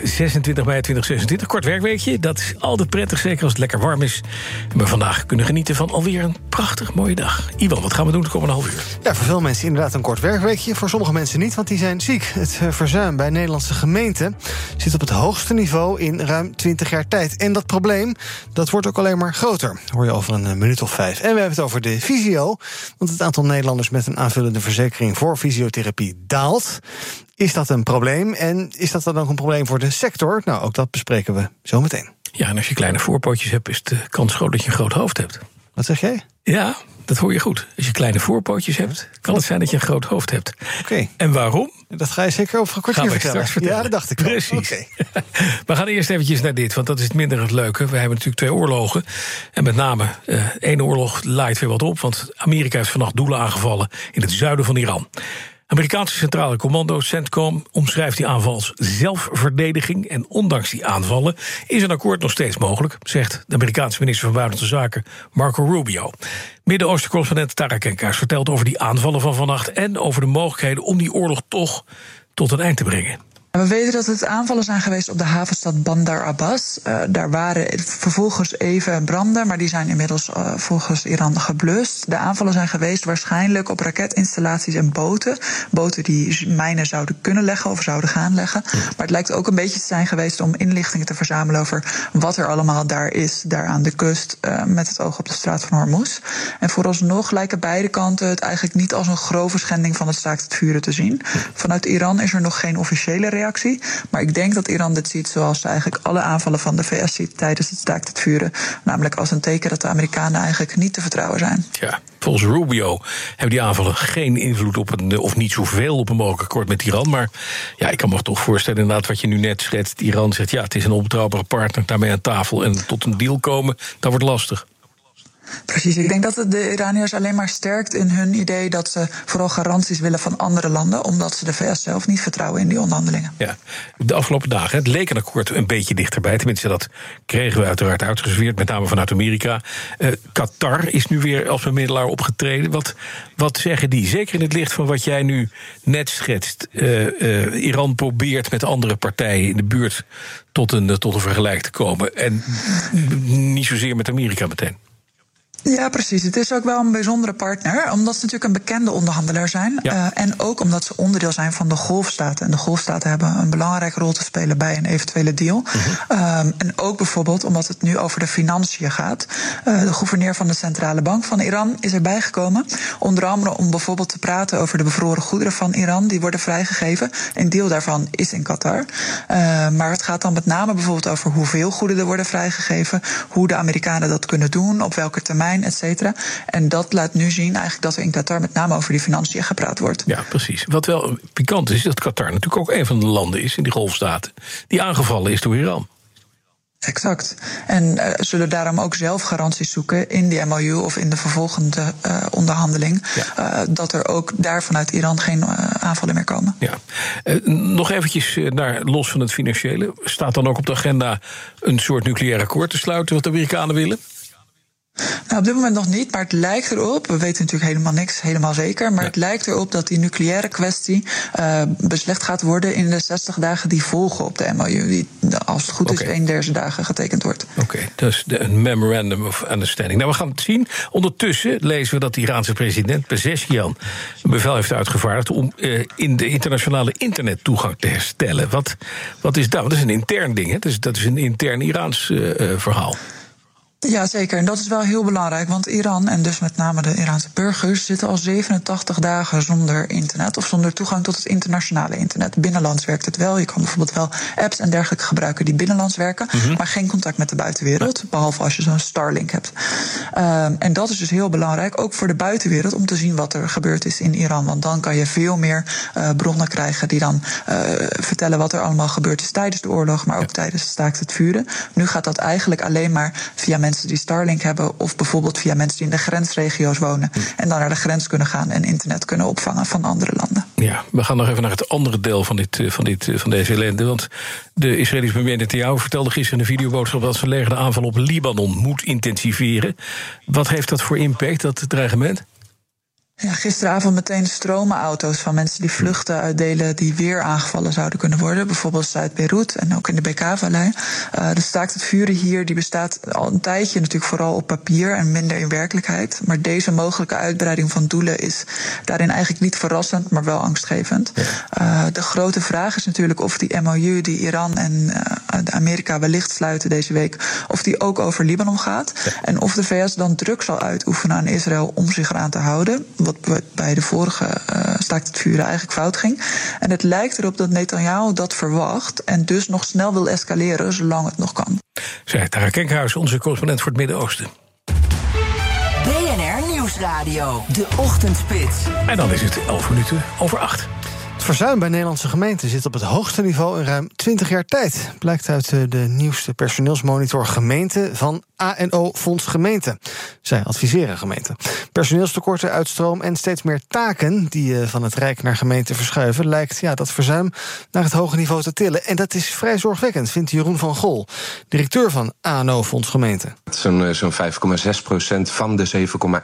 26 mei 2026. Kort werkweekje, dat is altijd prettig, zeker als het lekker warm is. En we vandaag kunnen genieten van alweer een prachtig mooie dag. Iwan, wat gaan we doen de komende half uur? Ja, voor veel mensen inderdaad een kort werkweekje. Voor sommige mensen niet, want die zijn ziek. Het verzuim bij Nederlandse gemeenten zit op het hoogste niveau in ruim 20 jaar tijd. En dat probleem, dat wordt ook alleen maar groter. Dat hoor je over een minuut of 5. En we hebben het over de fysio. Want het aantal Nederlanders met een aanvullende verzekering voor fysiotherapie daalt. Is dat een probleem? En is dat dan ook een probleem voor de sector? Nou, ook dat bespreken we zo meteen. Ja, en als je kleine voorpootjes hebt, is de kans groot dat je een groot hoofd hebt. Wat zeg jij? Ja, dat hoor je goed. Als je kleine voorpootjes hebt, kan het zijn dat je een groot hoofd hebt. Oké. En waarom? Dat ga je zeker over een kwartier vertellen. Ja, dat dacht ik wel. Precies. Okay. We gaan eerst eventjes naar dit, want dat is het minder het leuke. We hebben natuurlijk 2 oorlogen. En met name, één oorlog laait weer wat op, want Amerika heeft vannacht doelen aangevallen in het zuiden van Iran. Amerikaanse Centrale Commando, CENTCOM, omschrijft die aanval als zelfverdediging. En ondanks die aanvallen is een akkoord nog steeds mogelijk, zegt de Amerikaanse minister van Buitenlandse Zaken Marco Rubio. Midden-Oosten-correspondent Tara Kenkaas vertelt over die aanvallen van vannacht en over de mogelijkheden om die oorlog toch tot een eind te brengen. We weten dat het aanvallen zijn geweest op de havenstad Bandar Abbas. Daar waren vervolgens even branden, maar die zijn inmiddels volgens Iran geblust. De aanvallen zijn geweest waarschijnlijk op raketinstallaties en boten. Boten die mijnen zouden kunnen leggen of zouden gaan leggen. Maar het lijkt ook een beetje te zijn geweest om inlichtingen te verzamelen over wat er allemaal daar is, daar aan de kust, met het oog op de straat van Hormuz. En vooralsnog lijken beide kanten het eigenlijk niet als een grove schending van het staakt het vuren te zien. Vanuit Iran is er nog geen officiële reactie. Maar ik denk dat Iran dit ziet zoals ze eigenlijk alle aanvallen van de VS ziet tijdens het staakt het vuren. Namelijk als een teken dat de Amerikanen eigenlijk niet te vertrouwen zijn. Ja, volgens Rubio hebben die aanvallen geen invloed op of niet zoveel op een mogelijk akkoord met Iran. Maar ja, ik kan me toch voorstellen inderdaad wat je nu net schetst. Iran zegt ja, het is een onbetrouwbare partner, daarmee aan tafel en tot een deal komen, dat wordt lastig. Precies, ik denk dat het de Iraniërs alleen maar sterkt in hun idee dat ze vooral garanties willen van andere landen, omdat ze de VS zelf niet vertrouwen in die onderhandelingen. Ja, de afgelopen dagen, het leek een akkoord een beetje dichterbij. Tenminste, dat kregen we uiteraard uitgeserveerd, met name vanuit Amerika. Qatar is nu weer als bemiddelaar opgetreden. Wat zeggen die? Zeker in het licht van wat jij nu net schetst. Iran probeert met andere partijen in de buurt tot een vergelijk te komen. En niet zozeer met Amerika meteen. Ja, precies. Het is ook wel een bijzondere partner, omdat ze natuurlijk een bekende onderhandelaar zijn. Ja. En ook omdat ze onderdeel zijn van de golfstaten. En de golfstaten hebben een belangrijke rol te spelen bij een eventuele deal. En ook bijvoorbeeld omdat het nu over de financiën gaat. De gouverneur van de Centrale Bank van Iran is erbij gekomen. Onder andere om bijvoorbeeld te praten over de bevroren goederen van Iran. Die worden vrijgegeven. Een deel daarvan is in Qatar. Maar het gaat dan met name bijvoorbeeld over hoeveel goederen er worden vrijgegeven. Hoe de Amerikanen dat kunnen doen, op welke termijn, et cetera. En dat laat nu zien eigenlijk dat er in Qatar met name over die financiën gepraat wordt. Ja, precies. Wat wel pikant is dat Qatar natuurlijk ook een van de landen is in die golfstaten die aangevallen is door Iran. Exact. En zullen daarom ook zelf garanties zoeken in die MOU of in de vervolgende onderhandeling. Ja. Dat er ook daar vanuit Iran geen aanvallen meer komen. Ja. Nog eventjes los van het financiële. Staat dan ook op de agenda een soort nucleair akkoord te sluiten wat de Amerikanen willen? Nou, op dit moment nog niet, maar het lijkt erop, we weten natuurlijk helemaal niks, helemaal zeker, maar het lijkt erop dat die nucleaire kwestie beslecht gaat worden in de 60 dagen die volgen op de MOU, die als het goed is 1 deze dagen getekend wordt. Oké, dus een memorandum of understanding. Nou, we gaan het zien. Ondertussen lezen we dat de Iraanse president Pezeshkian een bevel heeft uitgevaardigd om in de internationale internettoegang te herstellen. Wat is dat? Dat is een intern ding, hè? Dat is een intern Iraans verhaal. Ja, zeker. En dat is wel heel belangrijk, want Iran, en dus met name de Iraanse burgers, zitten al 87 dagen zonder internet of zonder toegang tot het internationale internet. Binnenlands werkt het wel. Je kan bijvoorbeeld wel apps en dergelijke gebruiken die binnenlands werken, maar geen contact met de buitenwereld, behalve als je zo'n Starlink hebt. En dat is dus heel belangrijk, ook voor de buitenwereld, om te zien wat er gebeurd is in Iran. Want dan kan je veel meer bronnen krijgen die dan vertellen wat er allemaal gebeurd is tijdens de oorlog, maar ook tijdens het staakt het vuren. Nu gaat dat eigenlijk alleen maar via mensen die Starlink hebben, of bijvoorbeeld via mensen die in de grensregio's wonen en dan naar de grens kunnen gaan en internet kunnen opvangen van andere landen. Ja, we gaan nog even naar het andere deel van deze ellende. Want de Israëlische premier Netanyahu vertelde gisteren in een videoboodschap dat zijn leger de aanval op Libanon moet intensiveren. Wat heeft dat voor impact, dat dreigement? Ja, gisteravond meteen stromenauto's van mensen die vluchten uit delen die weer aangevallen zouden kunnen worden. Bijvoorbeeld Zuid-Beirut en ook in de Bekaa-vallei. De staakt het vuren hier die bestaat al een tijdje natuurlijk vooral op papier en minder in werkelijkheid. Maar deze mogelijke uitbreiding van doelen is daarin eigenlijk niet verrassend, maar wel angstgevend. De grote vraag is natuurlijk of die MOU die Iran en Amerika wellicht sluiten deze week, of die ook over Libanon gaat. Ja. En of de VS dan druk zal uitoefenen aan Israël om zich eraan te houden. Wat bij de vorige staakt het vuren eigenlijk fout ging. En het lijkt erop dat Netanyahu dat verwacht en dus nog snel wil escaleren zolang het nog kan. Zei Tara Kenkhuis, onze correspondent voor het Midden-Oosten. BNR Nieuwsradio, de ochtendspits. En dan is het 7:11. Het verzuim bij Nederlandse gemeenten zit op het hoogste niveau in ruim 20 jaar tijd. Blijkt uit de nieuwste personeelsmonitor gemeenten van ANO Fonds Gemeenten. Zij adviseren gemeenten. Personeelstekorten, uitstroom en steeds meer taken die van het Rijk naar gemeenten verschuiven, lijkt dat verzuim naar het hoge niveau te tillen. En dat is vrij zorgwekkend, vindt Jeroen van Gol, directeur van ANO Fonds Gemeenten. Zo'n 5,6% van de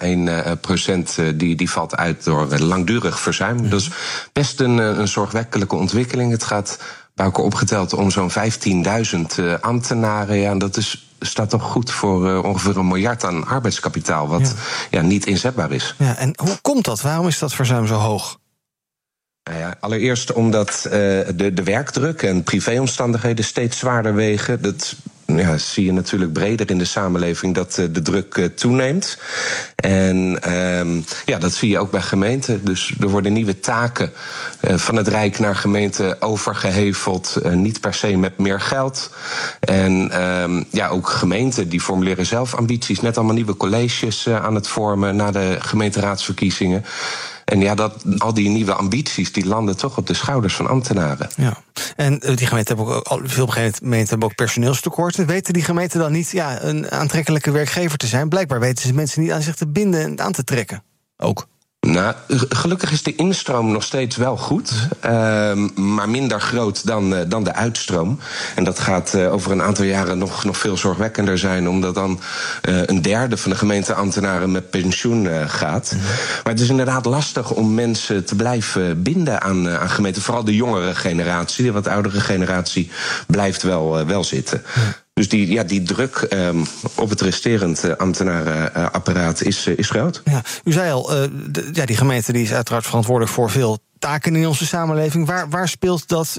7,1% die valt uit door langdurig verzuim. Dat is best een zorgwekkelijke ontwikkeling. Het gaat bij elkaar opgeteld om zo'n 15.000 ambtenaren. Ja, en dat staat toch goed voor ongeveer 1 miljard aan arbeidskapitaal, wat niet inzetbaar is. Ja, en hoe komt dat? Waarom is dat verzuim zo hoog? Allereerst omdat de werkdruk en privéomstandigheden steeds zwaarder wegen. Dat zie je natuurlijk breder in de samenleving dat de druk toeneemt. En dat zie je ook bij gemeenten. Dus er worden nieuwe taken van het Rijk naar gemeenten overgeheveld. Niet per se met meer geld. En ook gemeenten die formuleren zelf ambities. Net allemaal nieuwe colleges aan het vormen na de gemeenteraadsverkiezingen. En al die nieuwe ambities die landen toch op de schouders van ambtenaren. Ja. En die gemeenten hebben ook veel gemeenten hebben ook personeelstekorten. Weten die gemeenten dan niet een aantrekkelijke werkgever te zijn? Blijkbaar weten ze mensen niet aan zich te binden en aan te trekken. Ook. Nou, gelukkig is de instroom nog steeds wel goed, maar minder groot dan de uitstroom. En dat gaat over een aantal jaren nog veel zorgwekkender zijn, omdat dan 1/3 van de gemeenteambtenaren met pensioen gaat. Maar het is inderdaad lastig om mensen te blijven binden aan gemeenten. Vooral de jongere generatie, de wat oudere generatie blijft wel zitten. Dus die druk op het resterend ambtenarenapparaat is groot. Ja, u zei al, die gemeente die is uiteraard verantwoordelijk voor veel taken in onze samenleving. Waar speelt dat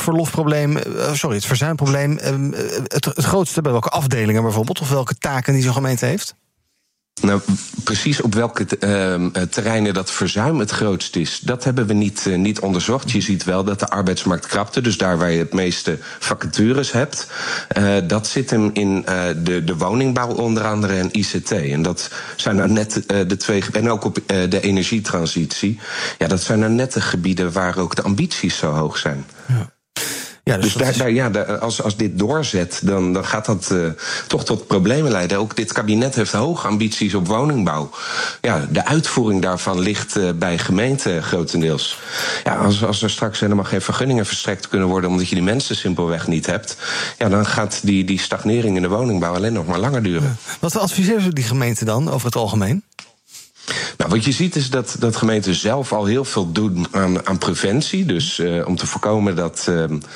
het verzuimprobleem het grootste? Bij welke afdelingen bijvoorbeeld? Of welke taken die zo'n gemeente heeft? Nou, precies op welke terreinen dat verzuim het grootst is, dat hebben we niet onderzocht. Je ziet wel dat de arbeidsmarkt krapte, dus daar waar je het meeste vacatures hebt, dat zit hem in de woningbouw onder andere en ICT. En dat zijn nou net de twee, en ook op de energietransitie. Ja, dat zijn nou net de gebieden waar ook de ambities zo hoog zijn. Ja. Ja, dus als dit doorzet, dan gaat dat toch tot problemen leiden. Ook dit kabinet heeft hoge ambities op woningbouw. Ja, de uitvoering daarvan ligt bij gemeenten grotendeels. Ja, als er straks helemaal geen vergunningen verstrekt kunnen worden omdat je die mensen simpelweg niet hebt, dan gaat die stagnering in de woningbouw alleen nog maar langer duren. Ja. Wat adviseren ze die gemeenten dan over het algemeen? Nou, wat je ziet is dat gemeenten zelf al heel veel doen aan preventie. Dus om te voorkomen dat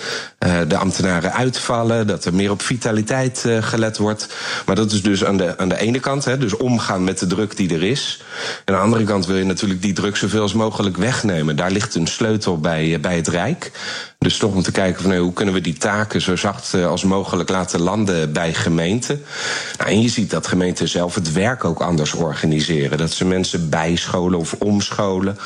de ambtenaren uitvallen, dat er meer op vitaliteit gelet wordt. Maar dat is dus aan de ene kant, dus omgaan met de druk die er is. En aan de andere kant wil je natuurlijk die druk zoveel als mogelijk wegnemen. Daar ligt een sleutel bij het Rijk. Dus toch om te kijken van hoe kunnen we die taken zo zacht als mogelijk laten landen bij gemeenten. Nou, en je ziet dat gemeenten zelf het werk ook anders organiseren. Dat ze mensen bijscholen of omscholen,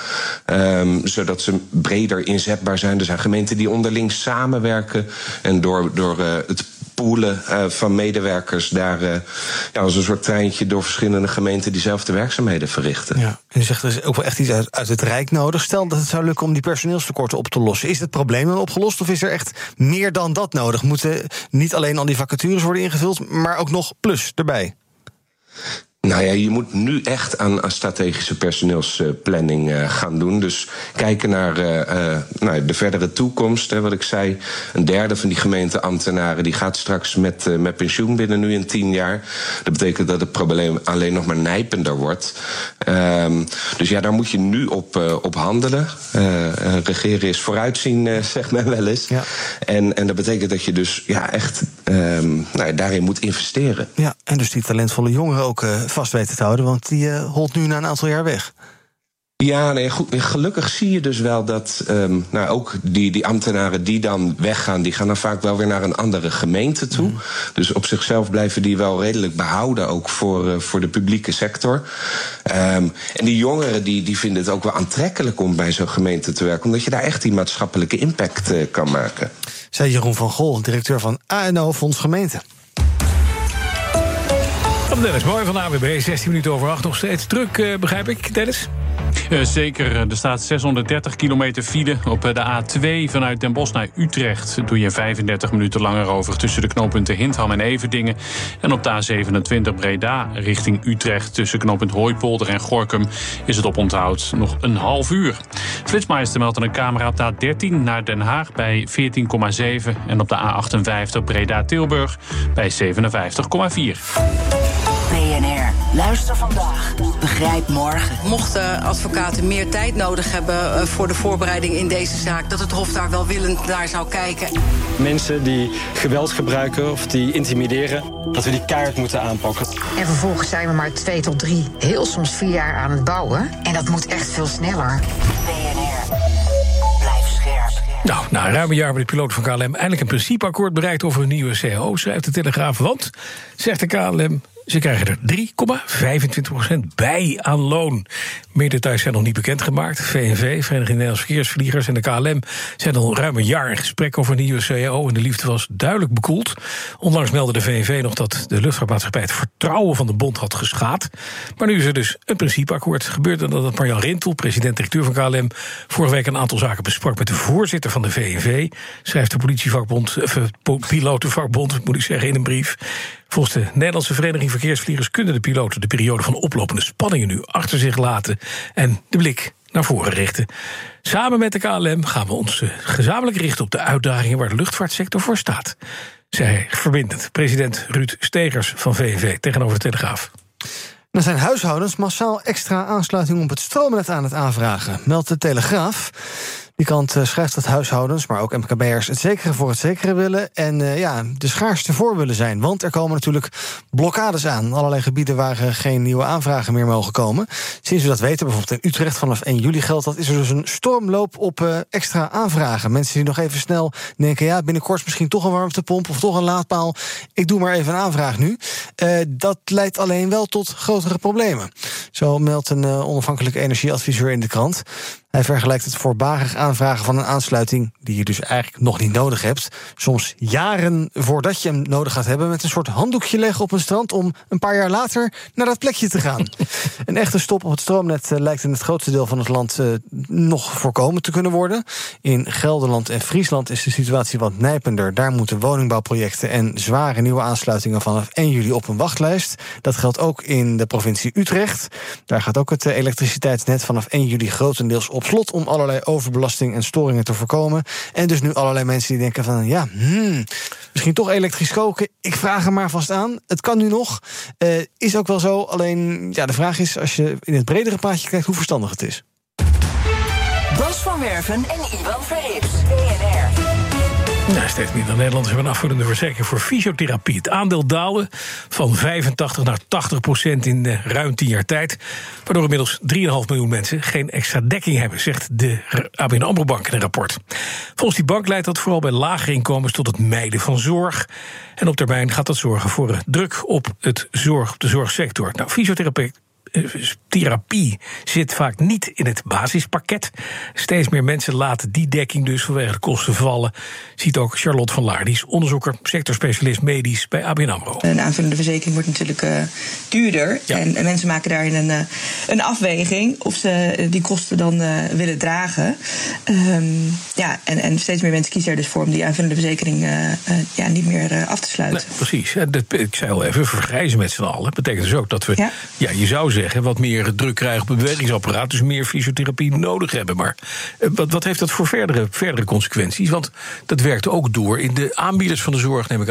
zodat ze breder inzetbaar zijn. Er zijn gemeenten die onderling samenwerken en door het poolen van medewerkers daar als een soort treintje door verschillende gemeenten diezelfde werkzaamheden verrichten. Ja, en u zegt er is ook wel echt iets uit het Rijk nodig. Stel dat het zou lukken om die personeelstekorten op te lossen. Is het probleem dan opgelost of is er echt meer dan dat nodig? Moeten niet alleen al die vacatures worden ingevuld, maar ook nog plus erbij? Nou ja, je moet nu echt aan strategische personeelsplanning gaan doen. Dus kijken naar de verdere toekomst. Wat ik zei, 1/3 van die gemeenteambtenaren die gaat straks met pensioen binnen nu in 10 jaar. Dat betekent dat het probleem alleen nog maar nijpender wordt. Dus ja, daar moet je nu op handelen. Regeren is vooruitzien, zegt men wel eens. Ja. En dat betekent dat je dus echt daarin moet investeren. Ja, en dus die talentvolle jongeren ook vast weten te houden, want die holt nu na een aantal jaar weg. Ja, nee, goed. Gelukkig zie je dus wel dat ook die ambtenaren die dan weggaan, die gaan dan vaak wel weer naar een andere gemeente toe. Dus op zichzelf blijven die wel redelijk behouden, ook voor de publieke sector. En die jongeren die vinden het ook wel aantrekkelijk om bij zo'n gemeente te werken, omdat je daar echt die maatschappelijke impact kan maken. Zei Jeroen van Gol, directeur van ANO Fonds Gemeente. Dennis Mooi van de AWB, 16 minuten over 8, nog steeds druk, begrijp ik, Dennis? Zeker, er staat 630 kilometer file op de A2 vanuit Den Bosch naar Utrecht. Doe je 35 minuten langer over tussen de knooppunten Hintham en Everdingen. En op de A27 Breda richting Utrecht tussen knooppunt Hooipolder en Gorinchem is het oponthoud nog een half uur. Flitsmeister meldt een camera op de A13 naar Den Haag bij 14,7 en op de A58 Breda-Tilburg bij 57,4. BNR. Luister vandaag. Begrijp morgen. Mochten advocaten meer tijd nodig hebben voor de voorbereiding in deze zaak, dat het Hof daar welwillend naar zou kijken. Mensen die geweld gebruiken of die intimideren, dat we die keihard moeten aanpakken. En vervolgens zijn we maar 2 tot 3, heel soms 4 jaar aan het bouwen. En dat moet echt veel sneller. BNR. Blijf scherp. Nou, na ruim een jaar hebben de piloten van KLM eindelijk een principeakkoord bereikt over een nieuwe CAO, schrijft de Telegraaf. Want, zegt de KLM, ze krijgen er 3,25% bij aan loon. Meer details zijn nog niet bekendgemaakt. VNV, Vereniging Nederlandse Verkeersvliegers en de KLM zijn al ruim een jaar in gesprek over een nieuwe CAO. En de liefde was duidelijk bekoeld. Onlangs meldde de VNV nog dat de luchtvaartmaatschappij het vertrouwen van de bond had geschaad. Maar nu is er dus een principeakkoord. Gebeurde dat Marjan Rintel, president-directeur van KLM, vorige week een aantal zaken besprak met de voorzitter van de VNV, schrijft de pilotenvakbond, moet ik zeggen, in een brief. Volgens de Nederlandse Vereniging Verkeersvliegers kunnen de piloten de periode van oplopende spanningen nu achter zich laten en de blik naar voren richten. Samen met de KLM gaan we ons gezamenlijk richten op de uitdagingen waar de luchtvaartsector voor staat, zei verbindend president Ruud Stegers van VNV tegenover de Telegraaf. Dan zijn huishoudens massaal extra aansluiting op het stroomnet aan het aanvragen, meldt de Telegraaf. Die kant schrijft dat huishoudens, maar ook MKB'ers het zekere voor het zekere willen en de schaarste voor willen zijn. Want er komen natuurlijk blokkades aan. Allerlei gebieden waar geen nieuwe aanvragen meer mogen komen. Sinds we dat weten, bijvoorbeeld in Utrecht vanaf 1 juli geldt dat, is er dus een stormloop op extra aanvragen. Mensen die nog even snel denken, binnenkort misschien toch een warmtepomp of toch een laadpaal. Ik doe maar even een aanvraag nu. Dat leidt alleen wel tot grotere problemen. Zo meldt een onafhankelijke energieadviseur in de krant. Hij vergelijkt het voorbarig aanvragen van een aansluiting die je dus eigenlijk nog niet nodig hebt, soms jaren voordat je hem nodig gaat hebben, met een soort handdoekje leggen op een strand om een paar jaar later naar dat plekje te gaan. Een echte stop op het stroomnet lijkt in het grootste deel van het land nog voorkomen te kunnen worden. In Gelderland en Friesland is de situatie wat nijpender. Daar moeten woningbouwprojecten en zware nieuwe aansluitingen vanaf 1 juli op een wachtlijst. Dat geldt ook in de provincie Utrecht. Daar gaat ook het elektriciteitsnet vanaf 1 juli grotendeels op slot om allerlei overbelasting en storingen te voorkomen. En dus nu allerlei mensen die denken van misschien toch elektrisch koken. Ik vraag er maar vast aan. Het kan nu nog. Is ook wel zo. Alleen de vraag is, als je in het bredere plaatje kijkt, hoe verstandig het is. Bas van Werven en Ivan Verrips. BNR. Steeds minder Nederlanders hebben een afvullende verzekering voor fysiotherapie. Het aandeel daalde van 85% naar 80% in ruim 10 jaar tijd, waardoor inmiddels 3,5 miljoen mensen geen extra dekking hebben, zegt de ABN AMRO Bank in een rapport. Volgens die bank leidt dat vooral bij lagere inkomens tot het mijden van zorg. En op termijn gaat dat zorgen voor druk op de zorgsector. Nou, fysiotherapie zit vaak niet in het basispakket. Steeds meer mensen laten die dekking dus vanwege de kosten vallen. Ziet ook Charlotte van Laar, die is onderzoeker, sectorspecialist medisch bij ABN AMRO. Een aanvullende verzekering wordt natuurlijk duurder. Ja. En mensen maken daarin een afweging of ze die kosten dan willen dragen. En steeds meer mensen kiezen er dus voor om die aanvullende verzekering niet meer af te sluiten. Nee, precies. Ik zei al even, vergrijzen met z'n allen. Dat betekent dus ook dat we, je zou zeggen, wat meer druk krijgen op het bewegingsapparaat, dus meer fysiotherapie nodig hebben. Maar wat heeft dat voor verdere consequenties? Want dat werkt ook door in de aanbieders van de zorg, neem ik aan.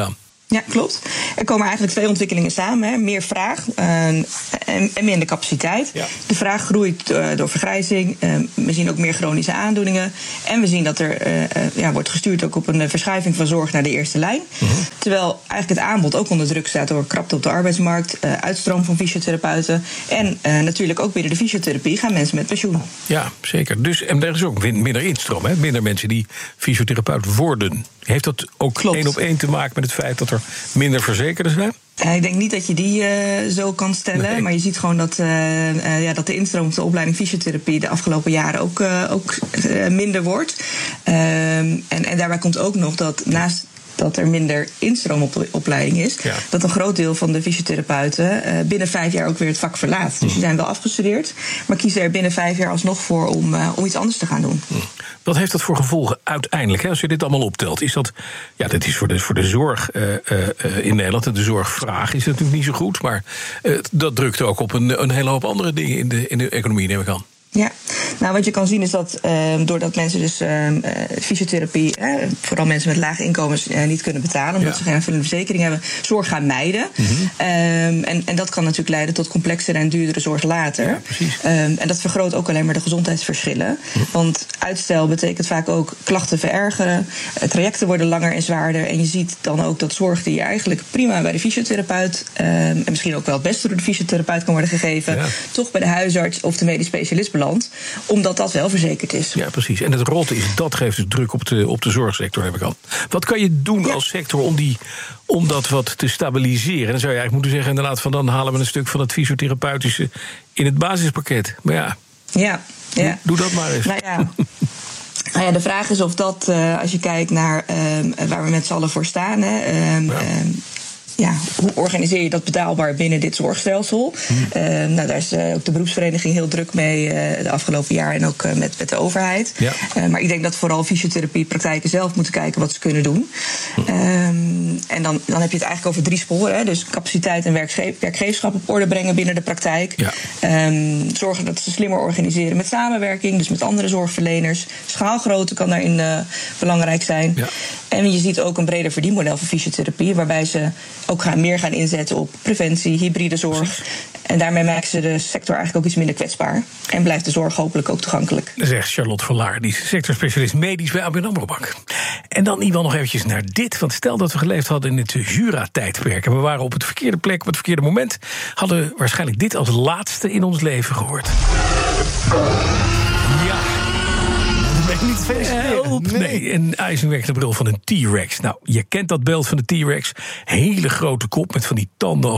Ja, klopt. Er komen eigenlijk twee ontwikkelingen samen. Hè. Meer vraag en minder capaciteit. Ja. De vraag groeit door vergrijzing. We zien ook meer chronische aandoeningen. En we zien dat er wordt gestuurd ook op een verschuiving van zorg naar de eerste lijn. Mm-hmm. Terwijl eigenlijk het aanbod ook onder druk staat door krapte op de arbeidsmarkt, uitstroom van fysiotherapeuten. En natuurlijk ook binnen de fysiotherapie gaan mensen met pensioen. Ja, zeker. Dus, en er is ook minder instroom, hè? Minder mensen die fysiotherapeut worden. Heeft dat ook 1 op 1 te maken met het feit dat er minder verzekerden zijn? Ik denk niet dat je die zo kan stellen. Nee. Maar je ziet gewoon dat de instroom op de opleiding fysiotherapie de afgelopen jaren ook minder wordt. En daarbij komt ook nog dat naast dat er minder instroom op de opleiding is, dat een groot deel van de fysiotherapeuten binnen 5 jaar ook weer het vak verlaat. Dus die zijn wel afgestudeerd, maar kiezen er binnen 5 jaar alsnog voor om iets anders te gaan doen. Wat heeft dat voor gevolgen uiteindelijk, hè, als je dit allemaal optelt? Is dat, dat is voor de zorg in Nederland, en de zorgvraag is natuurlijk niet zo goed, maar dat drukt ook op een hele hoop andere dingen in de economie, neem ik aan. Ja, nou wat je kan zien is dat doordat mensen dus fysiotherapie, vooral mensen met lage inkomens, niet kunnen betalen, omdat ze geen aanvullende verzekering hebben, zorg gaan mijden. Mm-hmm. En dat kan natuurlijk leiden tot complexere en duurdere zorg later. Ja, en dat vergroot ook alleen maar de gezondheidsverschillen. Want uitstel betekent vaak ook klachten verergeren, trajecten worden langer en zwaarder. En je ziet dan ook dat zorg die eigenlijk prima bij de fysiotherapeut, en misschien ook wel het beste door de fysiotherapeut kan worden gegeven, toch bij de huisarts of de medisch specialist belandt, omdat dat wel verzekerd is. Ja, precies. En het rotte is, dat geeft dus druk op de zorgsector, heb ik al. Wat kan je doen als sector om dat wat te stabiliseren? Dan zou je eigenlijk moeten zeggen, inderdaad, van dan halen we een stuk van het fysiotherapeutische in het basispakket. Maar doe dat maar eens. Nou ja, de vraag is of dat, als je kijkt naar waar we met z'n allen voor staan, hoe organiseer je dat betaalbaar binnen dit zorgstelsel? Daar is ook de beroepsvereniging heel druk mee de afgelopen jaar en ook met de overheid. Ja. Maar ik denk dat vooral fysiotherapiepraktijken zelf moeten kijken wat ze kunnen doen. En dan heb je het eigenlijk over 3 sporen. Hè? Dus capaciteit en werkgeverschap op orde brengen binnen de praktijk. Ja. Zorgen dat ze slimmer organiseren met samenwerking, dus met andere zorgverleners. Schaalgrootte kan daarin belangrijk zijn. Ja. En je ziet ook een breder verdienmodel voor fysiotherapie, waarbij ze ook meer gaan inzetten op preventie, hybride zorg. En daarmee maken ze de sector eigenlijk ook iets minder kwetsbaar. En blijft de zorg hopelijk ook toegankelijk. Zegt Charlotte van Laar, die is sectorspecialist medisch bij ABN AMRO Bank. En dan Iwan nog eventjes naar dit. Want stel dat we geleefd hadden in het Jura-tijdperk en we waren op het verkeerde plek, op het verkeerde moment, hadden we waarschijnlijk dit als laatste in ons leven gehoord. Ja. Niet feliciteren. Nee, een ijzingwekkende bril van een T-Rex. Nou, je kent dat beeld van de T-Rex. Hele grote kop met van die tanden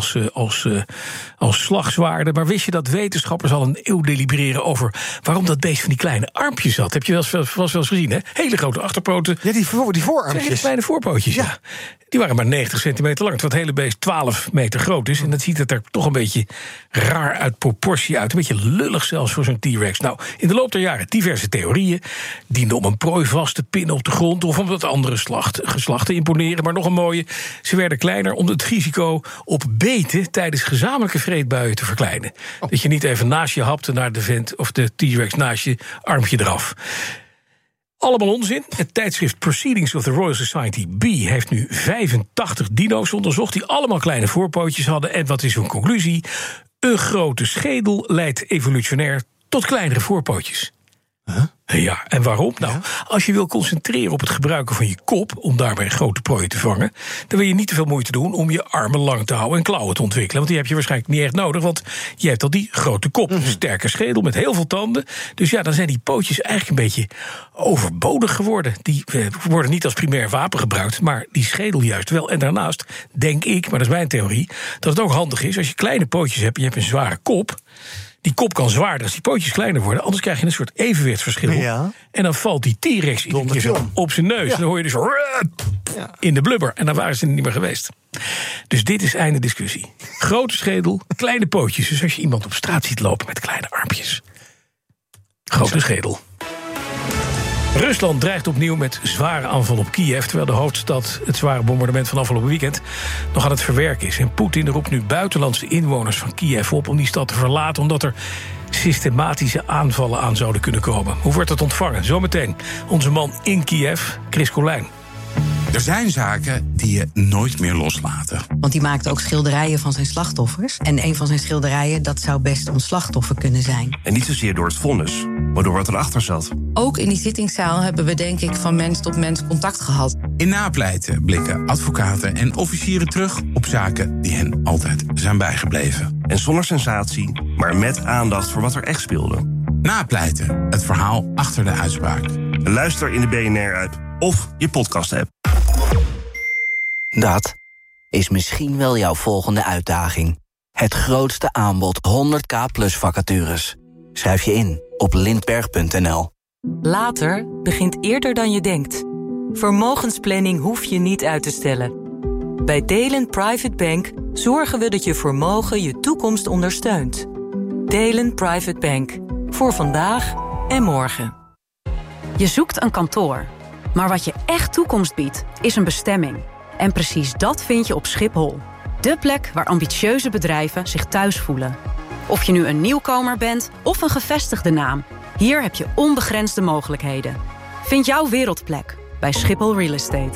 als slagzwaarden. Maar wist je dat wetenschappers al een eeuw delibereren over waarom dat beest van die kleine armpjes had? Heb je wel eens gezien, hè? Hele grote achterpoten. Ja, die voorarmpjes. Hele kleine voorpootjes, ja. Die waren maar 90 centimeter lang. Terwijl het hele beest 12 meter groot is. En dat ziet het er toch een beetje raar uit proportie uit. Een beetje lullig zelfs voor zo'n T-Rex. Nou, in de loop der jaren diverse theorieën. Diende om een prooi vast te pinnen op de grond, of om dat andere geslacht te imponeren. Maar nog een mooie, ze werden kleiner om het risico op beten tijdens gezamenlijke vreedbuien te verkleinen. Dat je niet even naast je hapte naar de vent of de T-Rex naast je, armpje eraf. Allemaal onzin. Het tijdschrift Proceedings of the Royal Society B heeft nu 85 dino's onderzocht die allemaal kleine voorpootjes hadden. En wat is hun conclusie? Een grote schedel leidt evolutionair tot kleinere voorpootjes. Ja, en waarom? Nou, als je wil concentreren op het gebruiken van je kop om daarbij grote prooien te vangen, dan wil je niet te veel moeite doen om je armen lang te houden en klauwen te ontwikkelen. Want die heb je waarschijnlijk niet echt nodig, want je hebt al die grote kop. Een sterke schedel met heel veel tanden. Dus ja, dan zijn die pootjes eigenlijk een beetje overbodig geworden. Die worden niet als primair wapen gebruikt, maar die schedel juist wel. En daarnaast denk ik, maar dat is mijn theorie, dat het ook handig is als je kleine pootjes hebt en je hebt een zware kop. Die kop kan zwaarder als die pootjes kleiner worden. Anders krijg je een soort evenwichtsverschil. Ja. En dan valt die T-Rex op zijn neus. Ja. En dan hoor je dus in de blubber. En dan waren ze er niet meer geweest. Dus dit is einde discussie. Grote schedel, kleine pootjes. Dus als je iemand op straat ziet lopen met kleine armpjes. Grote schedel. Rusland dreigt opnieuw met zware aanval op Kiev, terwijl de hoofdstad het zware bombardement van afgelopen weekend nog aan het verwerken is. En Poetin roept nu buitenlandse inwoners van Kiev op om die stad te verlaten, omdat er systematische aanvallen aan zouden kunnen komen. Hoe wordt dat ontvangen? Zometeen onze man in Kiev, Chris Colijn. Er zijn zaken die je nooit meer loslaten. Want die maakte ook schilderijen van zijn slachtoffers. En een van zijn schilderijen, dat zou best ons slachtoffer kunnen zijn. En niet zozeer door het vonnis, maar door wat erachter zat. Ook in die zittingszaal hebben we denk ik van mens tot mens contact gehad. In Napleiten blikken advocaten en officieren terug op zaken die hen altijd zijn bijgebleven. En zonder sensatie, maar met aandacht voor wat er echt speelde. Napleiten, het verhaal achter de uitspraak. Luister in de BNR-app of je podcast-app. Dat is misschien wel jouw volgende uitdaging. Het grootste aanbod 100k plus vacatures. Schrijf je in op lindberg.nl. Later begint eerder dan je denkt. Vermogensplanning hoef je niet uit te stellen. Bij Delen Private Bank zorgen we dat je vermogen je toekomst ondersteunt. Delen Private Bank. Voor vandaag en morgen. Je zoekt een kantoor. Maar wat je echt toekomst biedt, is een bestemming. En precies dat vind je op Schiphol. De plek waar ambitieuze bedrijven zich thuis voelen. Of je nu een nieuwkomer bent of een gevestigde naam. Hier heb je onbegrensde mogelijkheden. Vind jouw wereldplek bij Schiphol Real Estate.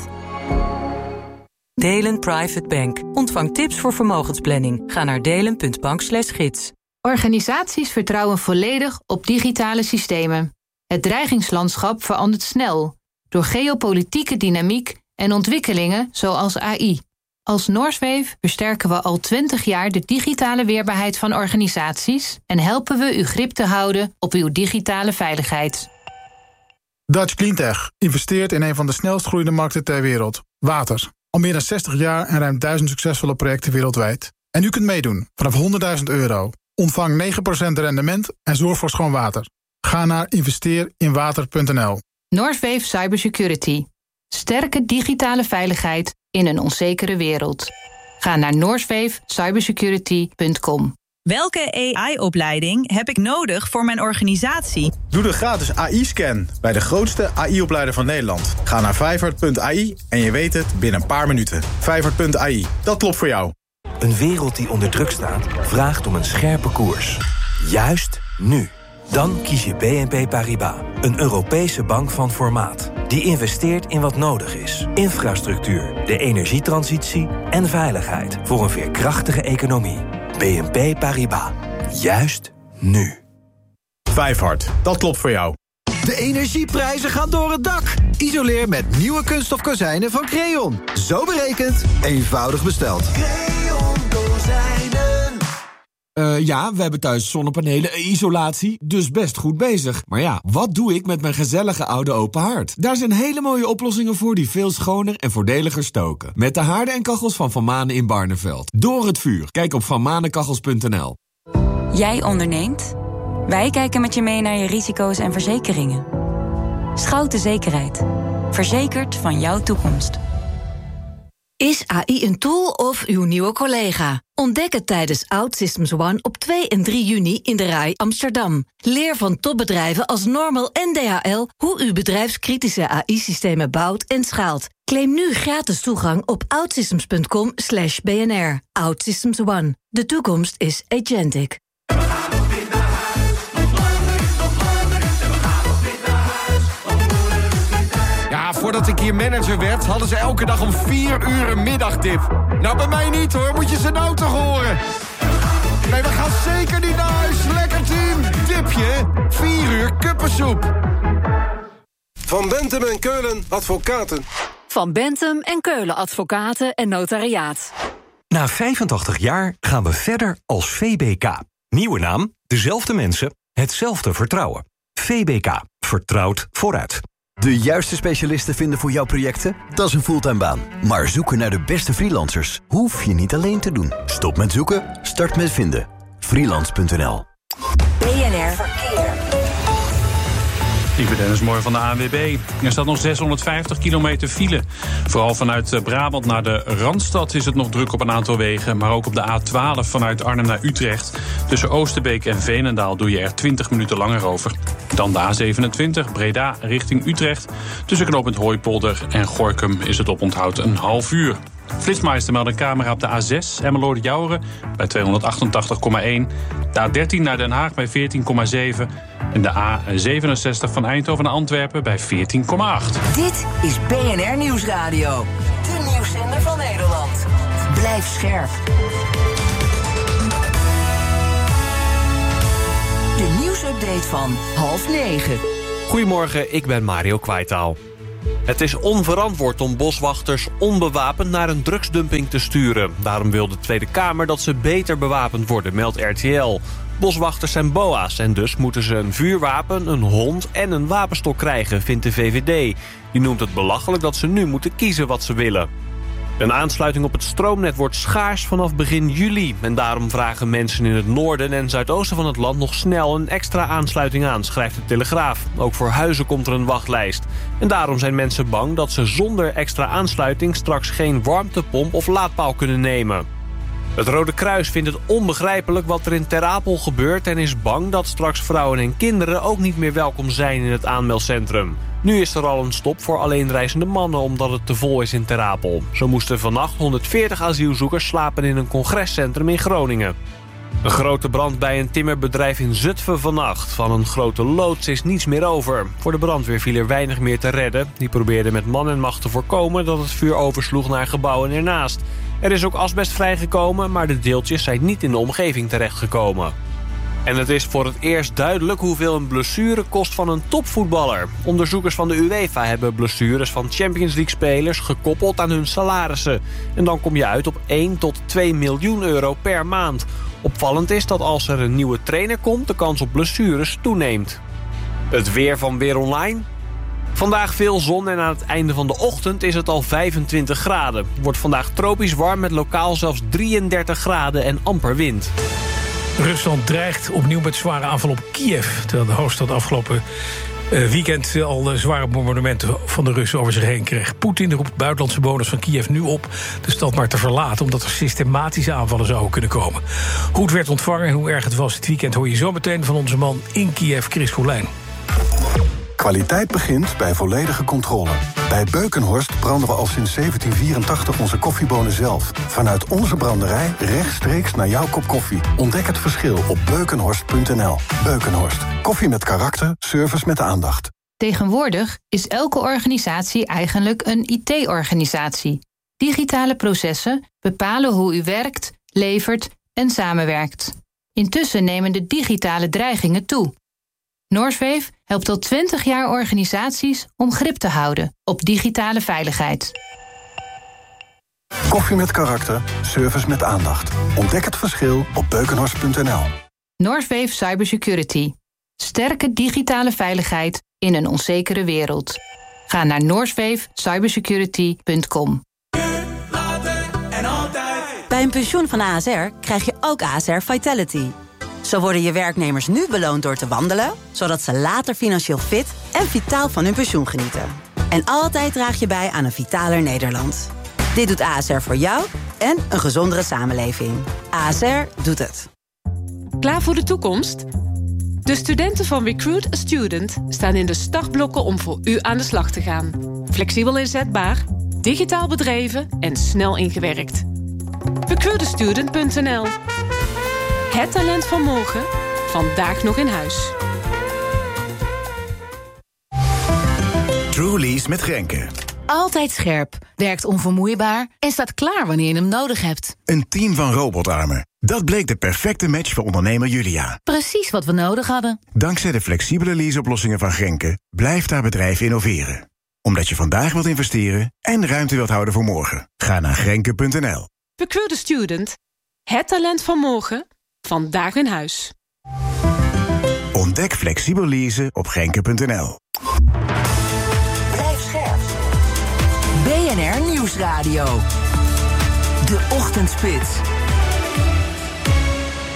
Delen Private Bank. Ontvang tips voor vermogensplanning. Ga naar delen.bank/gids. Organisaties vertrouwen volledig op digitale systemen. Het dreigingslandschap verandert snel door geopolitieke dynamiek en ontwikkelingen zoals AI. Als Norswave versterken we al 20 jaar de digitale weerbaarheid van organisaties en helpen we u grip te houden op uw digitale veiligheid. Dutch Cleantech investeert in een van de snelst groeiende markten ter wereld, water. Al meer dan 60 jaar en ruim 1000 succesvolle projecten wereldwijd. En u kunt meedoen vanaf €100.000. Ontvang 9% rendement en zorg voor schoon water. Ga naar investeerinwater.nl. Norswave Cybersecurity. Sterke digitale veiligheid in een onzekere wereld. Ga naar norswavecybersecurity.com. Welke AI-opleiding heb ik nodig voor mijn organisatie? Doe de gratis AI-scan bij de grootste AI-opleider van Nederland. Ga naar Vijfhart.ai en je weet het binnen een paar minuten. Vijfhart.ai, dat klopt voor jou. Een wereld die onder druk staat, vraagt om een scherpe koers. Juist nu. Dan kies je BNP Paribas, een Europese bank van formaat. Die investeert in wat nodig is. Infrastructuur, de energietransitie en veiligheid voor een veerkrachtige economie. BNP Paribas. Juist nu. Vijfhart, dat klopt voor jou. De energieprijzen gaan door het dak. Isoleer met nieuwe kunststof kozijnen van Creon. Zo berekend, eenvoudig besteld. Creon kozijnen. Ja, we hebben thuis zonnepanelen, isolatie, dus best goed bezig. Maar ja, wat doe ik met mijn gezellige oude open haard? Daar zijn hele mooie oplossingen voor die veel schoner en voordeliger stoken. Met de haarden en kachels van Van Manen in Barneveld. Door het vuur. Kijk op vanmanenkachels.nl. Jij onderneemt? Wij kijken met je mee naar je risico's en verzekeringen. Schouten Zekerheid. Verzekerd van jouw toekomst. Is AI een tool of uw nieuwe collega? Ontdek het tijdens OutSystems One op 2 en 3 juni in de RAI Amsterdam. Leer van topbedrijven als Normal en DHL hoe u bedrijfskritische AI-systemen bouwt en schaalt. Claim nu gratis toegang op outsystems.com/BNR. OutSystems One. De toekomst is agentic. Ja, voordat ik hier manager werd, hadden ze elke dag om 4 uur een middagdip. Nou, bij mij niet hoor, moet je ze nou toch horen. Nee, we gaan zeker niet naar huis. Lekker team, dipje, 4 uur kuppensoep. Van Bentham en Keulen Advocaten. Van Bentham en Keulen Advocaten en Notariaat. Na 85 jaar gaan we verder als VBK. Nieuwe naam, dezelfde mensen, hetzelfde vertrouwen. VBK, vertrouwd vooruit. De juiste specialisten vinden voor jouw projecten? Dat is een fulltime baan. Maar zoeken naar de beste freelancers hoef je niet alleen te doen. Stop met zoeken, start met vinden. Freelance.nl. BNR Verkeer. Ik ben Dennis Mooi van de ANWB. Er staat nog 650 kilometer file. Vooral vanuit Brabant naar de Randstad is het nog druk op een aantal wegen. Maar ook op de A12 vanuit Arnhem naar Utrecht. Tussen Oosterbeek en Veenendaal doe je er 20 minuten langer over. Dan de A27 Breda richting Utrecht. Tussen knooppunt Hooipolder en Gorinchem is het oponthoud een half uur. Flitsmeister meldt een camera op de A6 Emmeloord-Jouren bij 288,1. De A13 naar Den Haag bij 14,7. En de A67 van Eindhoven naar Antwerpen bij 14,8. Dit is BNR Nieuwsradio. De nieuwszender van Nederland. Blijf scherp. De nieuwsupdate van 8:30. Goedemorgen, ik ben Mario Kwaitaal. Het is onverantwoord om boswachters onbewapend naar een drugsdumping te sturen. Daarom wil de Tweede Kamer dat ze beter bewapend worden, meldt RTL. Boswachters zijn boa's en dus moeten ze een vuurwapen, een hond en een wapenstok krijgen, vindt de VVD. Die noemt het belachelijk dat ze nu moeten kiezen wat ze willen. Een aansluiting op het stroomnet wordt schaars vanaf begin juli. En daarom vragen mensen in het noorden en zuidoosten van het land nog snel een extra aansluiting aan, schrijft de Telegraaf. Ook voor huizen komt er een wachtlijst. En daarom zijn mensen bang dat ze zonder extra aansluiting straks geen warmtepomp of laadpaal kunnen nemen. Het Rode Kruis vindt het onbegrijpelijk wat er in Ter Apel gebeurt en is bang dat straks vrouwen en kinderen ook niet meer welkom zijn in het aanmeldcentrum. Nu is er al een stop voor alleenreizende mannen omdat het te vol is in Ter Apel. Zo moesten vannacht 140 asielzoekers slapen in een congrescentrum in Groningen. Een grote brand bij een timmerbedrijf in Zutphen vannacht. Van een grote loods is niets meer over. Voor de brandweer viel er weinig meer te redden. Die probeerde met man en macht te voorkomen dat het vuur oversloeg naar gebouwen ernaast. Er is ook asbest vrijgekomen, maar de deeltjes zijn niet in de omgeving terechtgekomen. En het is voor het eerst duidelijk hoeveel een blessure kost van een topvoetballer. Onderzoekers van de UEFA hebben blessures van Champions League-spelers gekoppeld aan hun salarissen. En dan kom je uit op 1 tot 2 miljoen euro per maand. Opvallend is dat als er een nieuwe trainer komt, de kans op blessures toeneemt. Het weer van Weer Online. Vandaag veel zon en aan het einde van de ochtend is het al 25 graden. Het wordt vandaag tropisch warm met lokaal zelfs 33 graden en amper wind. Rusland dreigt opnieuw met zware aanval op Kiev. Terwijl de hoofdstad afgelopen weekend al zware bombardementen van de Russen over zich heen kreeg. Poetin roept buitenlandse bewoners van Kiev nu op de stad maar te verlaten, omdat er systematische aanvallen zouden kunnen komen. Hoe het werd ontvangen en hoe erg het was dit weekend hoor je zo meteen van onze man in Kiev, Chris Goelijn. Kwaliteit begint bij volledige controle. Bij Beukenhorst branden we al sinds 1784 onze koffiebonen zelf. Vanuit onze branderij rechtstreeks naar jouw kop koffie. Ontdek het verschil op beukenhorst.nl. Beukenhorst. Koffie met karakter, service met aandacht. Tegenwoordig is elke organisatie eigenlijk een IT-organisatie. Digitale processen bepalen hoe u werkt, levert en samenwerkt. Intussen nemen de digitale dreigingen toe. Norswave helpt al 20 jaar organisaties om grip te houden op digitale veiligheid. Koffie met karakter, service met aandacht. Ontdek het verschil op beukenhorst.nl. Norswave Cybersecurity. Sterke digitale veiligheid in een onzekere wereld. Ga naar northwavecybersecurity.com. Bij een pensioen van ASR krijg je ook ASR Vitality. Zo worden je werknemers nu beloond door te wandelen, zodat ze later financieel fit en vitaal van hun pensioen genieten. En altijd draag je bij aan een vitaler Nederland. Dit doet ASR voor jou en een gezondere samenleving. ASR doet het. Klaar voor de toekomst? De studenten van Recruit a Student staan in de startblokken om voor u aan de slag te gaan. Flexibel inzetbaar, digitaal bedreven en snel ingewerkt. Recruitastudent.nl. Het talent van morgen, vandaag nog in huis. Trulies met Grenke. Altijd scherp, werkt onvermoeibaar en staat klaar wanneer je hem nodig hebt. Een team van robotarmen. Dat bleek de perfecte match voor ondernemer Julia. Precies wat we nodig hadden. Dankzij de flexibele leaseoplossingen van Grenke blijft haar bedrijf innoveren. Omdat je vandaag wilt investeren en ruimte wilt houden voor morgen. Ga naar Grenke.nl. Recruit a Student. Het talent van morgen, vandaag in huis. Ontdek flexibel leasen op Grenke.nl. Blijf scherp. BNR Nieuwsradio. De Ochtendspits.